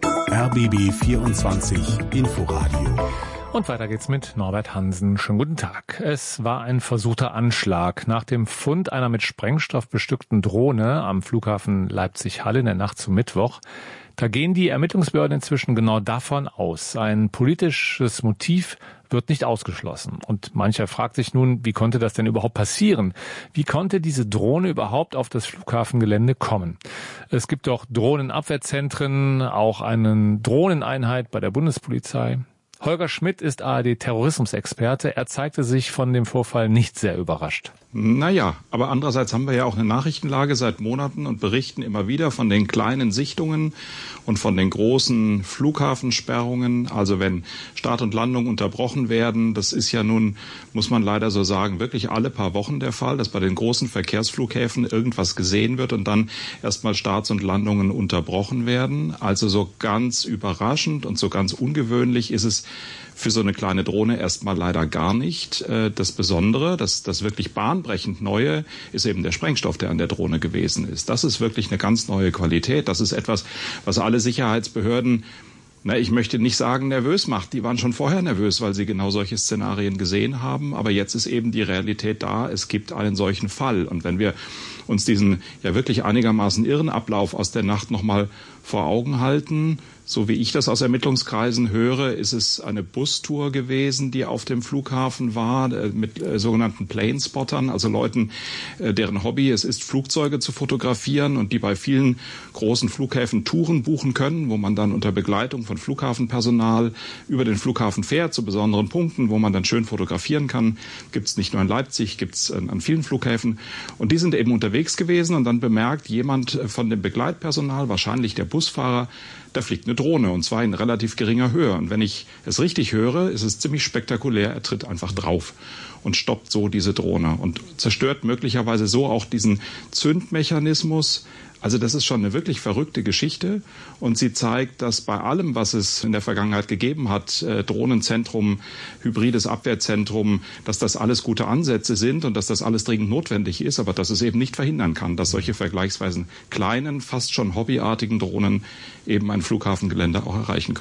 Speaker 3: R B B vierundzwanzig Inforadio.
Speaker 2: Und weiter geht's mit Norbert Hansen. Schönen guten Tag. Es war ein versuchter Anschlag. Nach dem Fund einer mit Sprengstoff bestückten Drohne am Flughafen Leipzig-Halle in der Nacht zum Mittwoch, da gehen die Ermittlungsbehörden inzwischen genau davon aus. Ein politisches Motiv wird nicht ausgeschlossen. Und mancher fragt sich nun, wie konnte das denn überhaupt passieren? Wie konnte diese Drohne überhaupt auf das Flughafengelände kommen? Es gibt doch Drohnenabwehrzentren, auch eine Drohneneinheit bei der Bundespolizei. Holger Schmidt ist A R D-Terrorismusexperte. Er zeigte sich von dem Vorfall nicht sehr überrascht.
Speaker 6: Naja, aber andererseits haben wir ja auch eine Nachrichtenlage seit Monaten und berichten immer wieder von den kleinen Sichtungen und von den großen Flughafensperrungen. Also wenn Start und Landung unterbrochen werden, das ist ja nun, muss man leider so sagen, wirklich alle paar Wochen der Fall, dass bei den großen Verkehrsflughäfen irgendwas gesehen wird und dann erstmal Starts und Landungen unterbrochen werden. Also so ganz überraschend und so ganz ungewöhnlich ist es für so eine kleine Drohne erstmal leider gar nicht. Das Besondere, das, das wirklich bahnbrechend Neue, ist eben der Sprengstoff, der an der Drohne gewesen ist. Das ist wirklich eine ganz neue Qualität. Das ist etwas, was alle Sicherheitsbehörden, na, ich möchte nicht sagen, nervös macht. Die waren schon vorher nervös, weil sie genau solche Szenarien gesehen haben. Aber jetzt ist eben die Realität da. Es gibt einen solchen Fall. Und wenn wir uns diesen ja wirklich einigermaßen irren Ablauf aus der Nacht nochmal vor Augen halten, so wie ich das aus Ermittlungskreisen höre, ist es eine Bustour gewesen, die auf dem Flughafen war, mit äh, sogenannten Planespottern, also Leuten, äh, deren Hobby es ist, Flugzeuge zu fotografieren und die bei vielen großen Flughäfen Touren buchen können, wo man dann unter Begleitung von Flughafenpersonal über den Flughafen fährt, zu besonderen Punkten, wo man dann schön fotografieren kann. Gibt es nicht nur in Leipzig, gibt es an, an vielen Flughäfen. Und die sind eben unterwegs gewesen und dann bemerkt jemand von dem Begleitpersonal, wahrscheinlich der Busfahrer, da fliegt eine Drohne und zwar in relativ geringer Höhe. Und wenn ich es richtig höre, ist es ziemlich spektakulär. Er tritt einfach drauf und stoppt so diese Drohne und zerstört möglicherweise so auch diesen Zündmechanismus. Also das ist schon eine wirklich verrückte Geschichte und sie zeigt, dass bei allem, was es in der Vergangenheit gegeben hat, äh, Drohnenzentrum, hybrides Abwehrzentrum, dass das alles gute Ansätze sind und dass das alles dringend notwendig ist, aber dass es eben nicht verhindern kann, dass solche vergleichsweise kleinen, fast schon hobbyartigen Drohnen eben ein Flughafengelände auch erreichen können.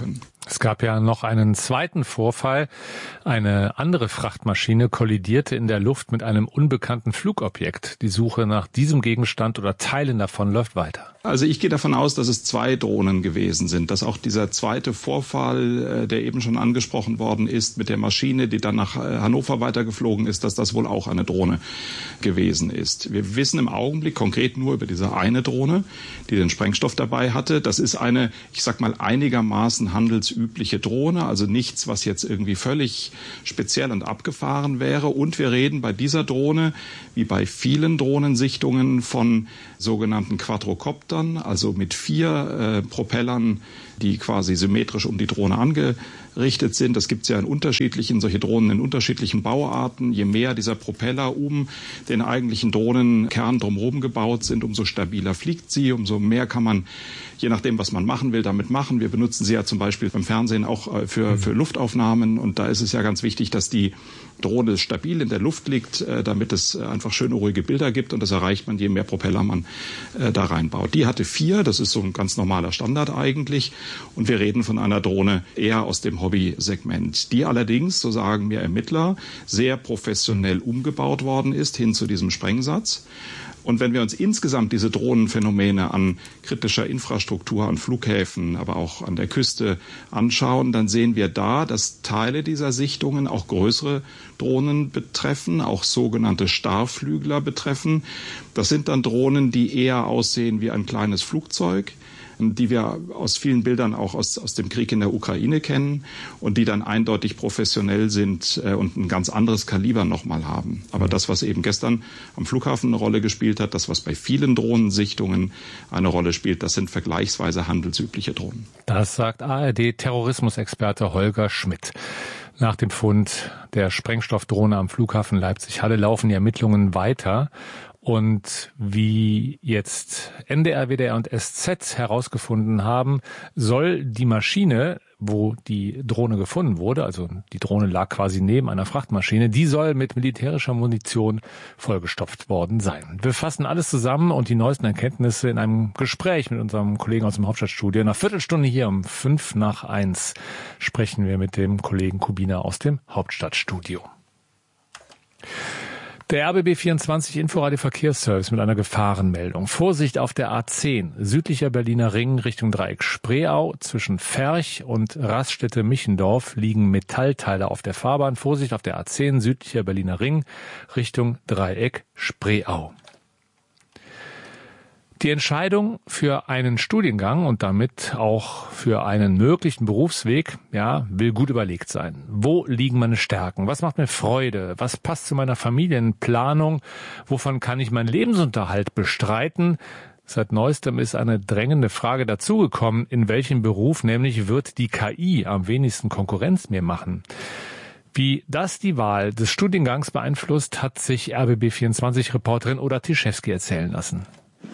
Speaker 2: Es gab ja noch einen zweiten Vorfall. Eine andere Frachtmaschine kollidierte in der Luft mit einem unbekannten Flugobjekt. Die Suche nach diesem Gegenstand oder Teilen davon läuft weiter.
Speaker 6: Also ich gehe davon aus, dass es zwei Drohnen gewesen sind, dass auch dieser zweite Vorfall, der eben schon angesprochen worden ist, mit der Maschine, die dann nach Hannover weitergeflogen ist, dass das wohl auch eine Drohne gewesen ist. Wir wissen im Augenblick konkret nur über diese eine Drohne, die den Sprengstoff dabei hatte. Das ist eine, ich sag mal, einigermaßen handelsübliche Drohne, also nichts, was jetzt irgendwie völlig speziell und abgefahren wäre. Und wir reden bei dieser Drohne, wie bei vielen Drohnensichtungen, von sogenannten Quadrocoptern, also mit vier äh, Propellern, die quasi symmetrisch um die Drohne angerichtet sind. Das gibt es ja in unterschiedlichen, solche Drohnen in unterschiedlichen Bauarten. Je mehr dieser Propeller um den eigentlichen Drohnenkern drumherum gebaut sind, umso stabiler fliegt sie, umso mehr kann man, je nachdem, was man machen will, damit machen. Wir benutzen sie ja zum Beispiel beim Fernsehen auch für, für Luftaufnahmen. Und da ist es ja ganz wichtig, dass die Drohne stabil in der Luft liegt, damit es einfach schöne, ruhige Bilder gibt. Und das erreicht man, je mehr Propeller man da reinbaut. Die hatte vier, das ist so ein ganz normaler Standard eigentlich. Und wir reden von einer Drohne eher aus dem Hobby-Segment, die allerdings, so sagen mir Ermittler, sehr professionell umgebaut worden ist hin zu diesem Sprengsatz. Und wenn wir uns insgesamt diese Drohnenphänomene an kritischer Infrastruktur, an Flughäfen, aber auch an der Küste anschauen, dann sehen wir da, dass Teile dieser Sichtungen auch größere Drohnen betreffen, auch sogenannte Starrflügler betreffen. Das sind dann Drohnen, die eher aussehen wie ein kleines Flugzeug, die wir aus vielen Bildern auch aus, aus dem Krieg in der Ukraine kennen und die dann eindeutig professionell sind äh, und ein ganz anderes Kaliber nochmal haben. Aber das, was eben gestern am Flughafen eine Rolle gespielt hat, das, was bei vielen Drohnensichtungen eine Rolle spielt, das sind vergleichsweise handelsübliche Drohnen.
Speaker 2: Das sagt A R D-Terrorismusexperte Holger Schmidt. Nach dem Fund der Sprengstoffdrohne am Flughafen Leipzig-Halle laufen die Ermittlungen weiter. Und wie jetzt N D R, W D R und S Z herausgefunden haben, soll die Maschine, wo die Drohne gefunden wurde, also die Drohne lag quasi neben einer Frachtmaschine, die soll mit militärischer Munition vollgestopft worden sein. Wir fassen alles zusammen und die neuesten Erkenntnisse in einem Gespräch mit unserem Kollegen aus dem Hauptstadtstudio. Nach Viertelstunde hier um fünf nach eins sprechen wir mit dem Kollegen Kubina aus dem Hauptstadtstudio. Der R B B vierundzwanzig Inforadio Verkehrsservice mit einer Gefahrenmeldung. Vorsicht auf der A zehn, südlicher Berliner Ring Richtung Dreieck Spreeau. Zwischen Ferch und Raststätte Michendorf liegen Metallteile auf der Fahrbahn. Vorsicht auf der A zehn, südlicher Berliner Ring Richtung Dreieck Spreeau. Die Entscheidung für einen Studiengang und damit auch für einen möglichen Berufsweg, ja, will gut überlegt sein. Wo liegen meine Stärken? Was macht mir Freude? Was passt zu meiner Familienplanung? Wovon kann ich meinen Lebensunterhalt bestreiten? Seit neuestem ist eine drängende Frage dazugekommen, in welchem Beruf nämlich wird die K I am wenigsten Konkurrenz mir machen? Wie das die Wahl des Studiengangs beeinflusst, hat sich R B B vierundzwanzig-Reporterin Oda Tischewski erzählen lassen.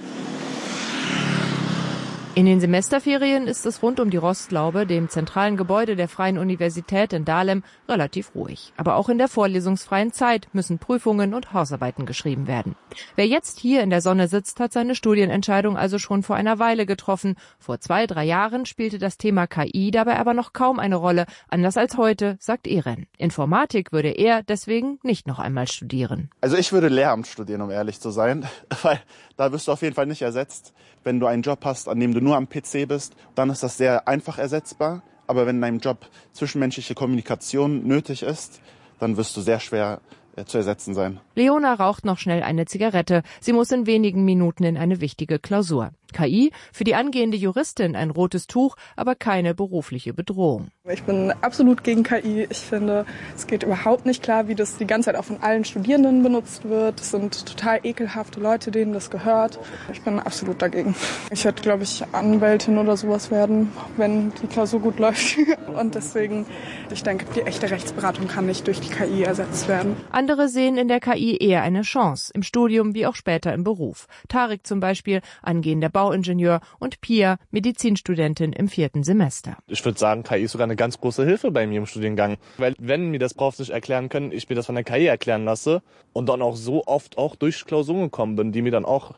Speaker 9: In den Semesterferien ist es rund um die Rostlaube, dem zentralen Gebäude der Freien Universität in Dahlem, relativ ruhig. Aber auch in der vorlesungsfreien Zeit müssen Prüfungen und Hausarbeiten geschrieben werden. Wer jetzt hier in der Sonne sitzt, hat seine Studienentscheidung also schon vor einer Weile getroffen. Vor zwei, drei Jahren spielte das Thema K I dabei aber noch kaum eine Rolle, anders als heute, sagt Eren. Informatik würde er deswegen nicht noch einmal studieren.
Speaker 15: Also ich würde Lehramt studieren, um ehrlich zu sein, weil da wirst du auf jeden Fall nicht ersetzt. Wenn du einen Job hast, an dem du nur am P C bist, dann ist das sehr einfach ersetzbar. Aber wenn in deinem Job zwischenmenschliche Kommunikation nötig ist, dann wirst du sehr schwer äh, zu ersetzen sein.
Speaker 9: Leona raucht noch schnell eine Zigarette. Sie muss in wenigen Minuten in eine wichtige Klausur. K I, für die angehende Juristin ein rotes Tuch, aber keine berufliche Bedrohung.
Speaker 23: Ich bin absolut gegen K I. Ich finde, es geht überhaupt nicht klar, wie das die ganze Zeit auch von allen Studierenden benutzt wird. Es sind total ekelhafte Leute, denen das gehört. Ich bin absolut dagegen. Ich werde, glaube ich, Anwältin oder sowas werden, wenn die Klausur gut läuft. Und deswegen, ich denke, die echte Rechtsberatung kann nicht durch die K I ersetzt werden.
Speaker 9: Andere sehen in der K I eher eine Chance, im Studium wie auch später im Beruf. Tarek zum Beispiel, angehender Bauingenieur, und Pia, Medizinstudentin im vierten Semester.
Speaker 24: Ich würde sagen, K I ist sogar eine ganz große Hilfe bei mir im Studiengang. Weil wenn mir das Profs nicht erklären können, ich mir das von der K I erklären lasse und dann auch so oft auch durch Klausuren gekommen bin, die mir dann auch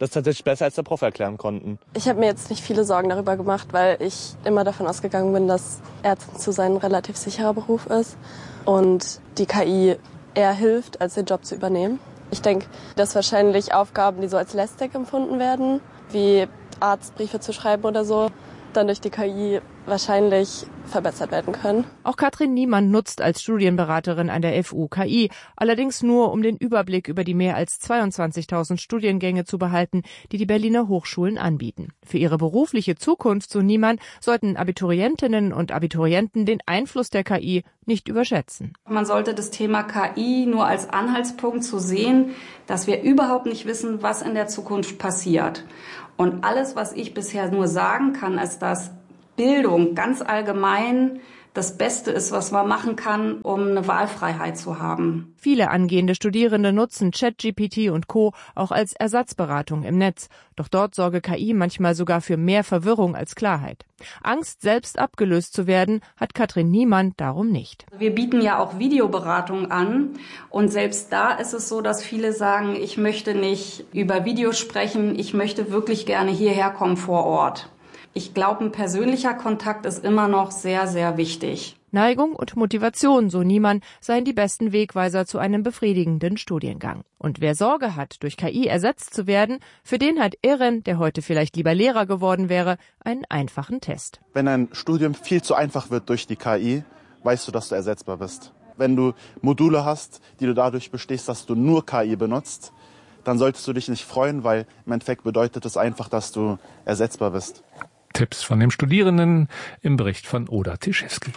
Speaker 24: das tatsächlich besser als der Prof erklären konnten.
Speaker 14: Ich habe mir jetzt nicht viele Sorgen darüber gemacht, weil ich immer davon ausgegangen bin, dass Ärztin zu sein ein relativ sicherer Beruf ist und die K I eher hilft, als den Job zu übernehmen. Ich denke, dass wahrscheinlich Aufgaben, die so als lästig empfunden werden, wie Arztbriefe zu schreiben oder so, dann durch die K I wahrscheinlich verbessert werden können.
Speaker 9: Auch Katrin Niemann nutzt als Studienberaterin an der F U K I, allerdings nur, um den Überblick über die mehr als zweiundzwanzigtausend Studiengänge zu behalten, die die Berliner Hochschulen anbieten. Für ihre berufliche Zukunft, so Niemann, sollten Abiturientinnen und Abiturienten den Einfluss der K I nicht überschätzen.
Speaker 16: Man sollte das Thema K I nur als Anhaltspunkt zu sehen, dass wir überhaupt nicht wissen, was in der Zukunft passiert. Und alles, was ich bisher nur sagen kann, ist, dass Bildung ganz allgemein das Beste ist, was man machen kann, um eine Wahlfreiheit zu haben.
Speaker 9: Viele angehende Studierende nutzen ChatGPT und Co. auch als Ersatzberatung im Netz. Doch dort sorge K I manchmal sogar für mehr Verwirrung als Klarheit. Angst, selbst abgelöst zu werden, hat Katrin Niemann darum nicht.
Speaker 16: Wir bieten ja auch Videoberatung an. Und selbst da ist es so, dass viele sagen, ich möchte nicht über Video sprechen, ich möchte wirklich gerne hierher kommen vor Ort. Ich glaube, ein persönlicher Kontakt ist immer noch sehr, sehr wichtig.
Speaker 9: Neigung und Motivation, so Niemann, seien die besten Wegweiser zu einem befriedigenden Studiengang. Und wer Sorge hat, durch K I ersetzt zu werden, für den hat Irren, der heute vielleicht lieber Lehrer geworden wäre, einen einfachen Test.
Speaker 15: Wenn ein Studium viel zu einfach wird durch die K I, weißt du, dass du ersetzbar bist. Wenn du Module hast, die du dadurch bestehst, dass du nur K I benutzt, dann solltest du dich nicht freuen, weil im Endeffekt bedeutet es einfach, dass du ersetzbar bist.
Speaker 2: Tipps von dem Studierenden im Bericht von Oda Tischewski.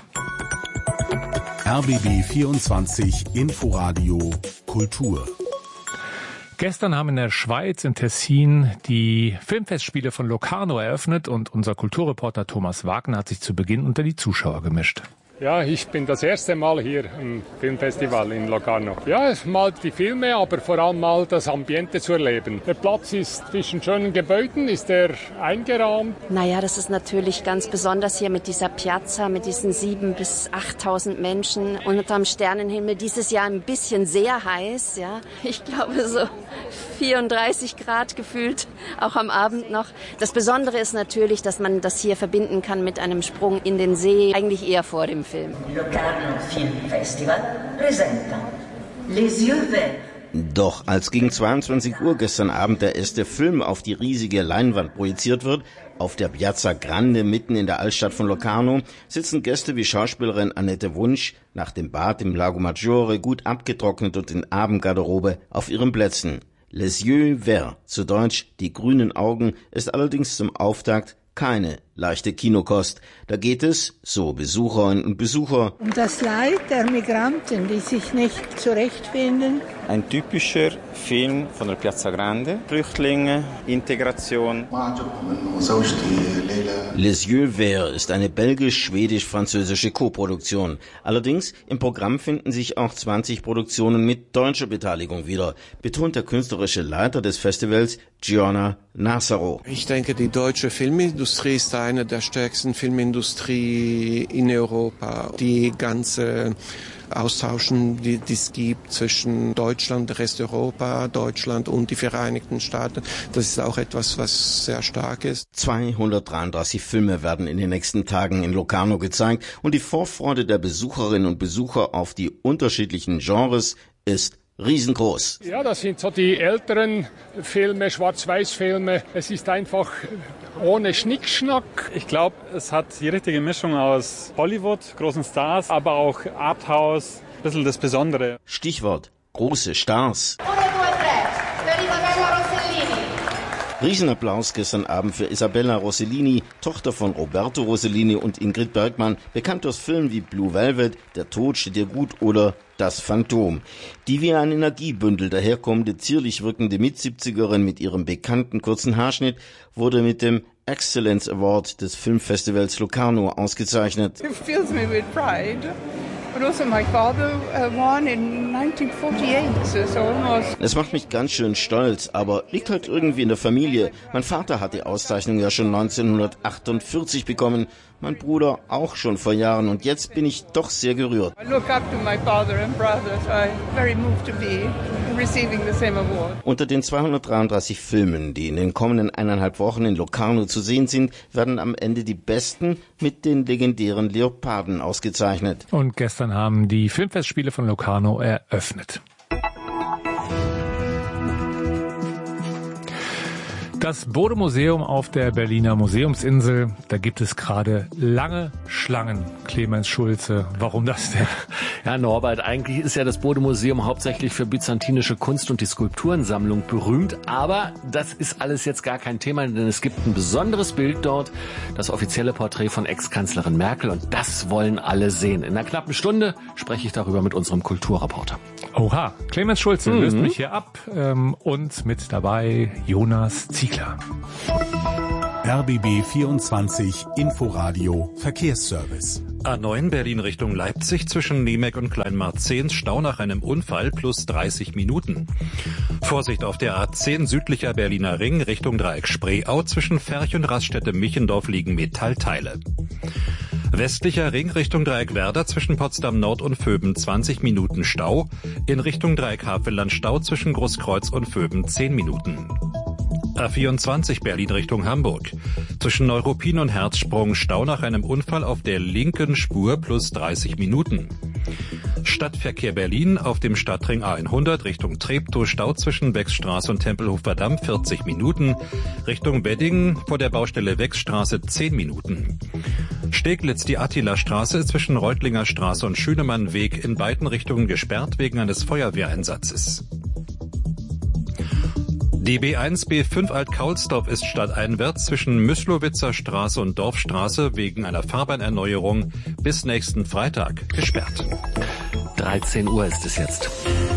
Speaker 3: R B B vierundzwanzig Inforadio Kultur.
Speaker 2: Gestern haben in der Schweiz, in Tessin, die Filmfestspiele von Locarno eröffnet und unser Kulturreporter Thomas Wagner hat sich zu Beginn unter die Zuschauer gemischt.
Speaker 17: Ja, ich bin das erste Mal hier im Filmfestival in Locarno. Ja, mal die Filme, aber vor allem mal das Ambiente zu erleben. Der Platz ist zwischen schönen Gebäuden, ist er eingerahmt.
Speaker 19: Naja, das ist natürlich ganz besonders hier mit dieser Piazza, mit diesen sieben bis achttausend Menschen unterm Sternenhimmel. Dieses Jahr ein bisschen sehr heiß, ja. Ich glaube so vierunddreißig Grad gefühlt, auch am Abend noch. Das Besondere ist natürlich, dass man das hier verbinden kann mit einem Sprung in den See, eigentlich eher vor dem Film.
Speaker 25: Locarno Film Festival presenta Les Yeux Verts.
Speaker 26: Doch als gegen zweiundzwanzig Uhr gestern Abend der erste Film auf die riesige Leinwand projiziert wird, auf der Piazza Grande mitten in der Altstadt von Locarno, sitzen Gäste wie Schauspielerin Annette Wunsch nach dem Bad im Lago Maggiore gut abgetrocknet und in Abendgarderobe auf ihren Plätzen. Les Yeux Verts, zu Deutsch die grünen Augen, ist allerdings zum Auftakt keine leichte Kinokost. Da geht es, so Besucherinnen und Besucher,
Speaker 27: um das Leid der Migranten, die sich nicht zurechtfinden.
Speaker 28: Ein typischer Film von der Piazza Grande. Flüchtlinge, Integration.
Speaker 26: Les Yeux Verts ist eine belgisch-schwedisch-französische Koproduktion. Allerdings im Programm finden sich auch zwanzig Produktionen mit deutscher Beteiligung wieder, betont der künstlerische Leiter des Festivals, Gianna Nassaro.
Speaker 29: Ich denke, die deutsche Filmindustrie ist eine der stärksten Filmindustrie in Europa. Die ganze Austauschen, die es gibt zwischen Deutschland, der Rest Europa, Deutschland und die Vereinigten Staaten, das ist auch etwas, was sehr stark ist.
Speaker 26: zweihundertdreiunddreißig Filme werden in den nächsten Tagen in Locarno gezeigt und die Vorfreude der Besucherinnen und Besucher auf die unterschiedlichen Genres ist riesengroß.
Speaker 17: Ja, das sind so die älteren Filme, Schwarz-Weiß-Filme. Es ist einfach ohne Schnickschnack.
Speaker 30: Ich glaube, es hat die richtige Mischung aus Hollywood, großen Stars, aber auch Arthouse, ein bisschen das Besondere.
Speaker 26: Stichwort große Stars. Riesenapplaus gestern Abend für Isabella Rossellini, Tochter von Roberto Rossellini und Ingrid Bergmann, bekannt aus Filmen wie Blue Velvet, Der Tod steht dir gut oder Das Phantom. Die wie ein Energiebündel daherkommende, zierlich wirkende Mitsiebzigerin mit ihrem bekannten kurzen Haarschnitt wurde mit dem Excellence Award des Filmfestivals Locarno ausgezeichnet.
Speaker 27: It fills me with pride. But also my father uh, won in nineteen forty-eight, so almost.
Speaker 26: Es macht mich ganz schön stolz, aber liegt halt irgendwie in der Familie. Mein Vater hat die Auszeichnung ja schon neunzehnhundertachtundvierzig bekommen Mein Bruder auch schon vor Jahren und jetzt bin ich doch sehr gerührt. Unter den zweihundertdreiunddreißig Filmen, die in den kommenden eineinhalb Wochen in Locarno zu sehen sind, werden am Ende die besten mit den legendären Leoparden ausgezeichnet.
Speaker 2: Und gestern haben die Filmfestspiele von Locarno eröffnet. Das Bode-Museum auf der Berliner Museumsinsel, da gibt es gerade lange Schlangen. Clemens Schulze, warum das denn?
Speaker 1: Ja, Norbert, eigentlich ist ja das Bode-Museum hauptsächlich für byzantinische Kunst und die Skulpturensammlung berühmt. Aber das ist alles jetzt gar kein Thema, denn es gibt ein besonderes Bild dort, das offizielle Porträt von Ex-Kanzlerin Merkel. Und das wollen alle sehen. In einer knappen Stunde spreche ich darüber mit unserem Kulturreporter.
Speaker 2: Oha, Clemens Schulze
Speaker 1: mhm.
Speaker 2: löst mich hier ab ähm, und mit dabei Jonas Ziegler.
Speaker 3: R B B vierundzwanzig Inforadio Verkehrsservice.
Speaker 7: A neun Berlin Richtung Leipzig zwischen Niemek und Kleinmarzehn, Stau nach einem Unfall plus dreißig Minuten. Vorsicht auf der A zehn südlicher Berliner Ring Richtung Dreieck Spreeau, zwischen Ferch und Raststätte-Michendorf liegen Metallteile. Westlicher Ring Richtung Dreieck Werder zwischen Potsdam Nord und Vöben zwanzig Minuten Stau. In Richtung Dreieck Havelland Stau zwischen Großkreuz und Vöben zehn Minuten. A vierundzwanzig Berlin Richtung Hamburg. Zwischen Neuruppin und Herzsprung Stau nach einem Unfall auf der linken Spur plus dreißig Minuten. Stadtverkehr Berlin auf dem Stadtring A hundert Richtung Treptow Stau zwischen Wechsstraße und Tempelhofer Damm vierzig Minuten. Richtung Wedding vor der Baustelle Wechsstraße zehn Minuten. Steglitz die Attila-Straße ist zwischen Reutlinger Straße und Schünemann-Weg in beiden Richtungen gesperrt wegen eines Feuerwehreinsatzes. Die B eins B fünf Alt-Kaulsdorf ist stadteinwärts zwischen Müslowitzer Straße und Dorfstraße wegen einer Fahrbahnerneuerung bis nächsten Freitag gesperrt.
Speaker 1: dreizehn Uhr ist es jetzt.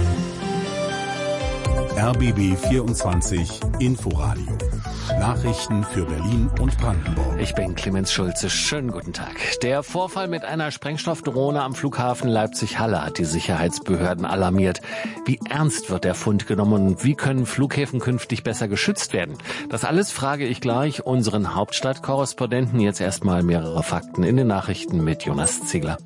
Speaker 3: R B B vierundzwanzig Inforadio. Nachrichten für Berlin und Brandenburg.
Speaker 1: Ich bin Clemens Schulze. Schönen guten Tag. Der Vorfall mit einer Sprengstoffdrohne am Flughafen Leipzig-Halle hat die Sicherheitsbehörden alarmiert. Wie ernst wird der Fund genommen und wie können Flughäfen künftig besser geschützt werden? Das alles frage ich gleich unseren Hauptstadtkorrespondenten. Jetzt erstmal mehrere Fakten in den Nachrichten mit Jonas Ziegler.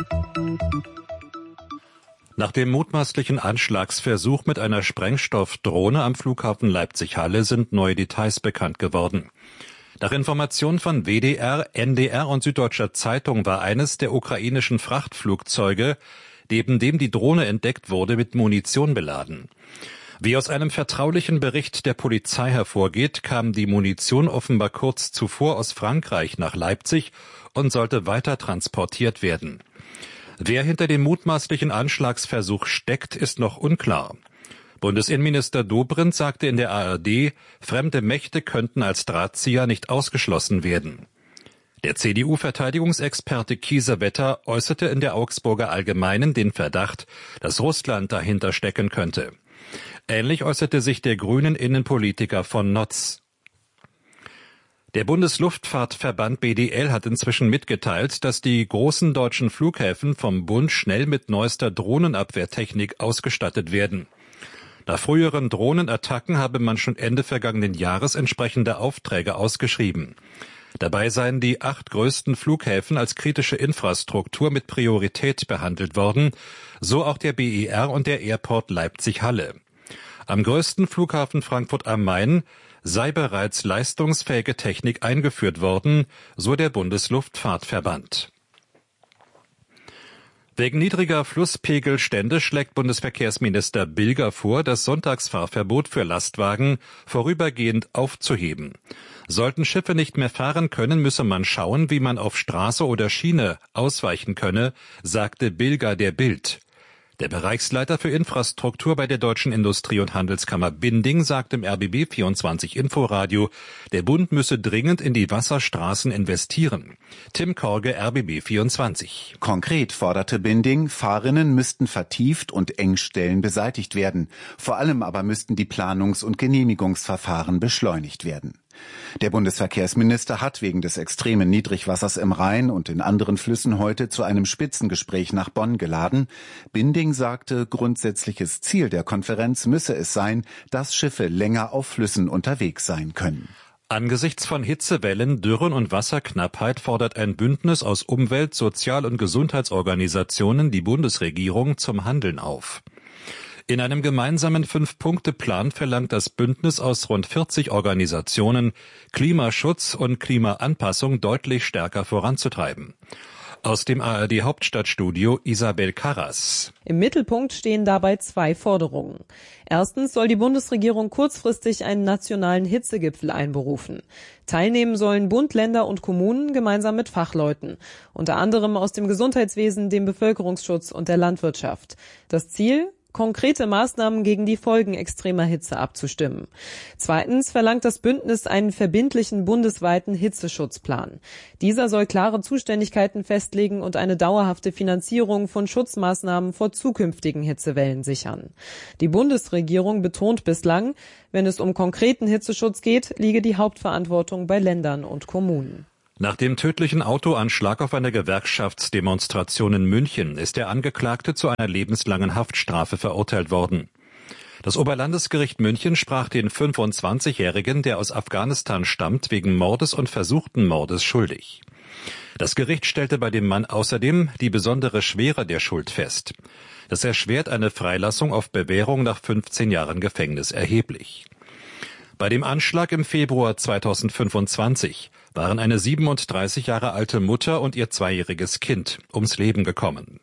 Speaker 7: Nach dem mutmaßlichen Anschlagsversuch mit einer Sprengstoffdrohne am Flughafen Leipzig-Halle sind neue Details bekannt geworden. Nach Informationen von W D R, N D R und Süddeutscher Zeitung war eines der ukrainischen Frachtflugzeuge, neben dem die Drohne entdeckt wurde, mit Munition beladen. Wie aus einem vertraulichen Bericht der Polizei hervorgeht, kam die Munition offenbar kurz zuvor aus Frankreich nach Leipzig und sollte weiter transportiert werden. Wer hinter dem mutmaßlichen Anschlagsversuch steckt, ist noch unklar. Bundesinnenminister Dobrindt sagte in der A R D, fremde Mächte könnten als Drahtzieher nicht ausgeschlossen werden. Der C D U-Verteidigungsexperte Kiesewetter äußerte in der Augsburger Allgemeinen den Verdacht, dass Russland dahinter stecken könnte. Ähnlich äußerte sich der grünen Innenpolitiker von Notz. Der Bundesluftfahrtverband B D L hat inzwischen mitgeteilt, dass die großen deutschen Flughäfen vom Bund schnell mit neuester Drohnenabwehrtechnik ausgestattet werden. Nach früheren Drohnenattacken habe man schon Ende vergangenen Jahres entsprechende Aufträge ausgeschrieben. Dabei seien die acht größten Flughäfen als kritische Infrastruktur mit Priorität behandelt worden, so auch der B E R und der Airport Leipzig-Halle. Am größten Flughafen Frankfurt am Main sei bereits leistungsfähige Technik eingeführt worden, so der Bundesluftfahrtverband. Wegen niedriger Flusspegelstände schlägt Bundesverkehrsminister Bilger vor, das Sonntagsfahrverbot für Lastwagen vorübergehend aufzuheben. Sollten Schiffe nicht mehr fahren können, müsse man schauen, wie man auf Straße oder Schiene ausweichen könne, sagte Bilger der Bild. Der Bereichsleiter für Infrastruktur bei der Deutschen Industrie- und Handelskammer Binding sagt im R B B vierundzwanzig Inforadio, der Bund müsse dringend in die Wasserstraßen investieren. Tim Korge, R B B vierundzwanzig.
Speaker 8: Konkret forderte Binding, Fahrrinnen müssten vertieft und Engstellen beseitigt werden. Vor allem aber müssten die Planungs- und Genehmigungsverfahren beschleunigt werden. Der Bundesverkehrsminister hat wegen des extremen Niedrigwassers im Rhein und in anderen Flüssen heute zu einem Spitzengespräch nach Bonn geladen. Binding sagte, grundsätzliches Ziel der Konferenz müsse es sein, dass Schiffe länger auf Flüssen unterwegs sein können.
Speaker 7: Angesichts von Hitzewellen, Dürren und Wasserknappheit fordert ein Bündnis aus Umwelt-, Sozial- und Gesundheitsorganisationen die Bundesregierung zum Handeln auf. In einem gemeinsamen Fünf-Punkte-Plan verlangt das Bündnis aus rund vierzig Organisationen, Klimaschutz und Klimaanpassung deutlich stärker voranzutreiben. Aus dem A R D-Hauptstadtstudio Isabel Karras.
Speaker 4: Im Mittelpunkt stehen dabei zwei Forderungen. Erstens soll die Bundesregierung kurzfristig einen nationalen Hitzegipfel einberufen. Teilnehmen sollen Bund, Länder und Kommunen gemeinsam mit Fachleuten, unter anderem aus dem Gesundheitswesen, dem Bevölkerungsschutz und der Landwirtschaft. Das Ziel? Konkrete Maßnahmen gegen die Folgen extremer Hitze abzustimmen. Zweitens verlangt das Bündnis einen verbindlichen bundesweiten Hitzeschutzplan. Dieser soll klare Zuständigkeiten festlegen und eine dauerhafte Finanzierung von Schutzmaßnahmen vor zukünftigen Hitzewellen sichern. Die Bundesregierung betont bislang, wenn es um konkreten Hitzeschutz geht, liege die Hauptverantwortung bei Ländern und Kommunen.
Speaker 7: Nach dem tödlichen Autoanschlag auf eine Gewerkschaftsdemonstration in München ist der Angeklagte zu einer lebenslangen Haftstrafe verurteilt worden. Das Oberlandesgericht München sprach den fünfundzwanzigjährigen, der aus Afghanistan stammt, wegen Mordes und versuchten Mordes schuldig. Das Gericht stellte bei dem Mann außerdem die besondere Schwere der Schuld fest. Das erschwert eine Freilassung auf Bewährung nach fünfzehn Jahren Gefängnis erheblich. Bei dem Anschlag im Februar zweitausendfünfundzwanzig waren eine siebenunddreißig Jahre alte Mutter und ihr zweijähriges Kind ums Leben gekommen.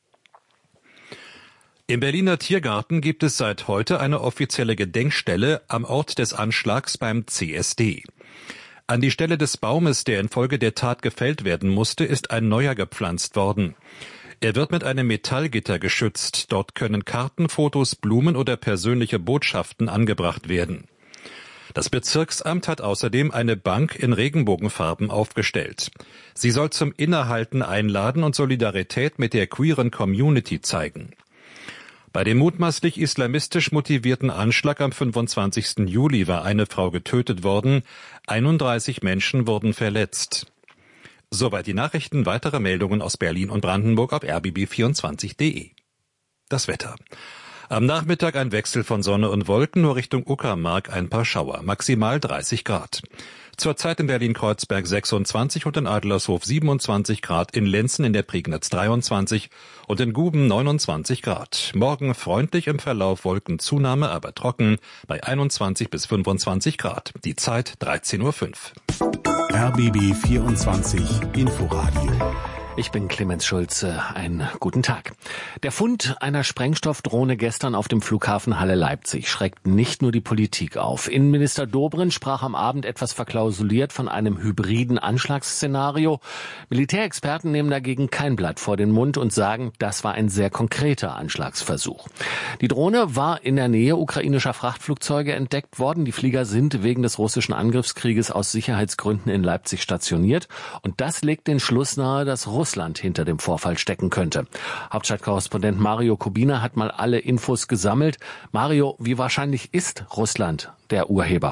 Speaker 7: Im Berliner Tiergarten gibt es seit heute eine offizielle Gedenkstelle am Ort des Anschlags beim C S D. An die Stelle des Baumes, der infolge der Tat gefällt werden musste, ist ein neuer gepflanzt worden. Er wird mit einem Metallgitter geschützt. Dort können Karten, Fotos, Blumen oder persönliche Botschaften angebracht werden. Das Bezirksamt hat außerdem eine Bank in Regenbogenfarben aufgestellt. Sie soll zum Innehalten einladen und Solidarität mit der queeren Community zeigen. Bei dem mutmaßlich islamistisch motivierten Anschlag am fünfundzwanzigsten Juli war eine Frau getötet worden, einunddreißig Menschen wurden verletzt. Soweit die Nachrichten, weitere Meldungen aus Berlin und Brandenburg auf r b b vierundzwanzig punkt d e. Das Wetter. Am Nachmittag ein Wechsel von Sonne und Wolken, nur Richtung Uckermark ein paar Schauer, maximal dreißig Grad. Zurzeit in Berlin-Kreuzberg sechsundzwanzig und in Adlershof siebenundzwanzig Grad, in Lenzen in der Prignitz dreiundzwanzig und in Guben neunundzwanzig Grad. Morgen freundlich im Verlauf, Wolkenzunahme, aber trocken bei einundzwanzig bis fünfundzwanzig Grad. Die Zeit dreizehn Uhr fünf.
Speaker 3: R B B vierundzwanzig Inforadio.
Speaker 1: Ich bin Clemens Schulze. Einen guten Tag. Der Fund einer Sprengstoffdrohne gestern auf dem Flughafen Halle-Leipzig schreckt nicht nur die Politik auf. Innenminister Dobrindt sprach am Abend etwas verklausuliert von einem hybriden Anschlagsszenario. Militärexperten nehmen dagegen kein Blatt vor den Mund und sagen, das war ein sehr konkreter Anschlagsversuch. Die Drohne war in der Nähe ukrainischer Frachtflugzeuge entdeckt worden. Die Flieger sind wegen des russischen Angriffskrieges aus Sicherheitsgründen in Leipzig stationiert. Und das legt den Schluss nahe, dass Russland Russland hinter dem Vorfall stecken könnte. Hauptstadtkorrespondent Mario Kubina hat mal alle Infos gesammelt. Mario, wie wahrscheinlich ist Russland der Urheber?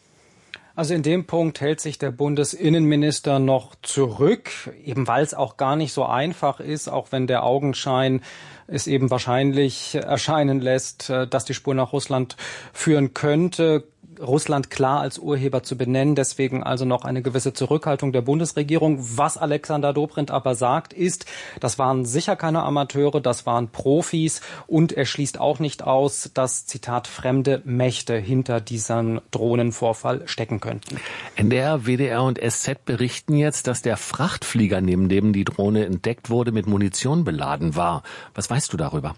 Speaker 5: Also in dem Punkt hält sich der Bundesinnenminister noch zurück, eben weil es auch gar nicht so einfach ist, auch wenn der Augenschein es eben wahrscheinlich erscheinen lässt, dass die Spur nach Russland führen könnte. Russland klar als Urheber zu benennen, deswegen also noch eine gewisse Zurückhaltung der Bundesregierung. Was Alexander Dobrindt aber sagt, ist, das waren sicher keine Amateure, das waren Profis und er schließt auch nicht aus, dass, Zitat, fremde Mächte hinter diesem Drohnenvorfall stecken könnten.
Speaker 1: N D R, W D R und S Z berichten jetzt, dass der Frachtflieger, neben dem die Drohne entdeckt wurde, mit Munition beladen war. Was weißt du darüber?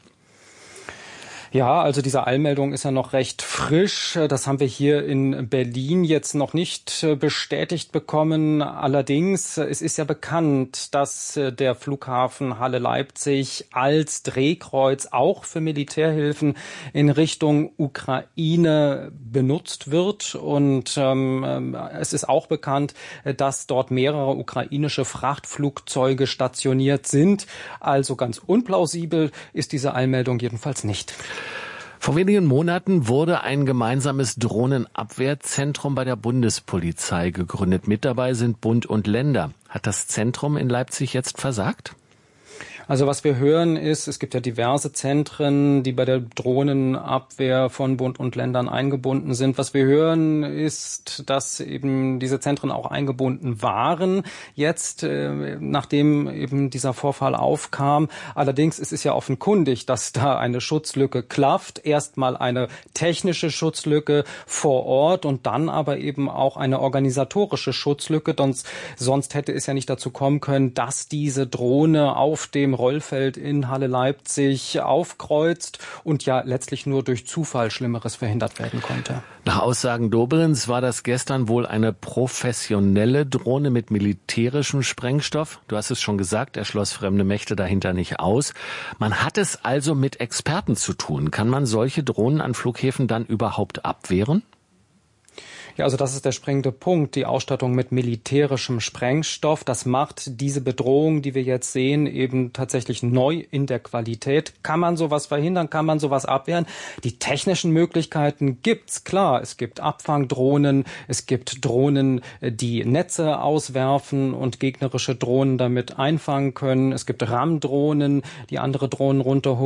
Speaker 5: Ja, also diese Eilmeldung ist ja noch recht frisch. Das haben wir hier in Berlin jetzt noch nicht bestätigt bekommen. Allerdings, es ist ja bekannt, dass der Flughafen Halle-Leipzig als Drehkreuz auch für Militärhilfen in Richtung Ukraine benutzt wird. Und ähm, es ist auch bekannt, dass dort mehrere ukrainische Frachtflugzeuge stationiert sind. Also ganz unplausibel ist diese Eilmeldung jedenfalls nicht.
Speaker 1: Vor wenigen Monaten wurde ein gemeinsames Drohnenabwehrzentrum bei der Bundespolizei gegründet. Mit dabei sind Bund und Länder. Hat das Zentrum in Leipzig jetzt versagt?
Speaker 5: Also was wir hören ist, es gibt ja diverse Zentren, die bei der Drohnenabwehr von Bund und Ländern eingebunden sind. Was wir hören ist, dass eben diese Zentren auch eingebunden waren. Jetzt, äh, nachdem eben dieser Vorfall aufkam. Allerdings ist es ja offenkundig, dass da eine Schutzlücke klafft. Erstmal eine technische Schutzlücke vor Ort und dann aber eben auch eine organisatorische Schutzlücke. Sonst, sonst hätte es ja nicht dazu kommen können, dass diese Drohne auf dem Rollfeld in Halle Leipzig aufkreuzt und ja letztlich nur durch Zufall Schlimmeres verhindert werden konnte.
Speaker 1: Nach Aussagen Dobrins war das gestern wohl eine professionelle Drohne mit militärischem Sprengstoff. Du hast es schon gesagt, er schloss fremde Mächte dahinter nicht aus. Man hat es also mit Experten zu tun. Kann man solche Drohnen an Flughäfen dann überhaupt abwehren?
Speaker 5: Ja, also das ist der springende Punkt, die Ausstattung mit militärischem Sprengstoff. Das macht diese Bedrohung, die wir jetzt sehen, eben tatsächlich neu in der Qualität. Kann man sowas verhindern? Kann man sowas abwehren? Die technischen Möglichkeiten gibt's, klar. Es gibt Abfangdrohnen, es gibt Drohnen, die Netze auswerfen und gegnerische Drohnen damit einfangen können. Es gibt Rammdrohnen, die andere Drohnen runterholen.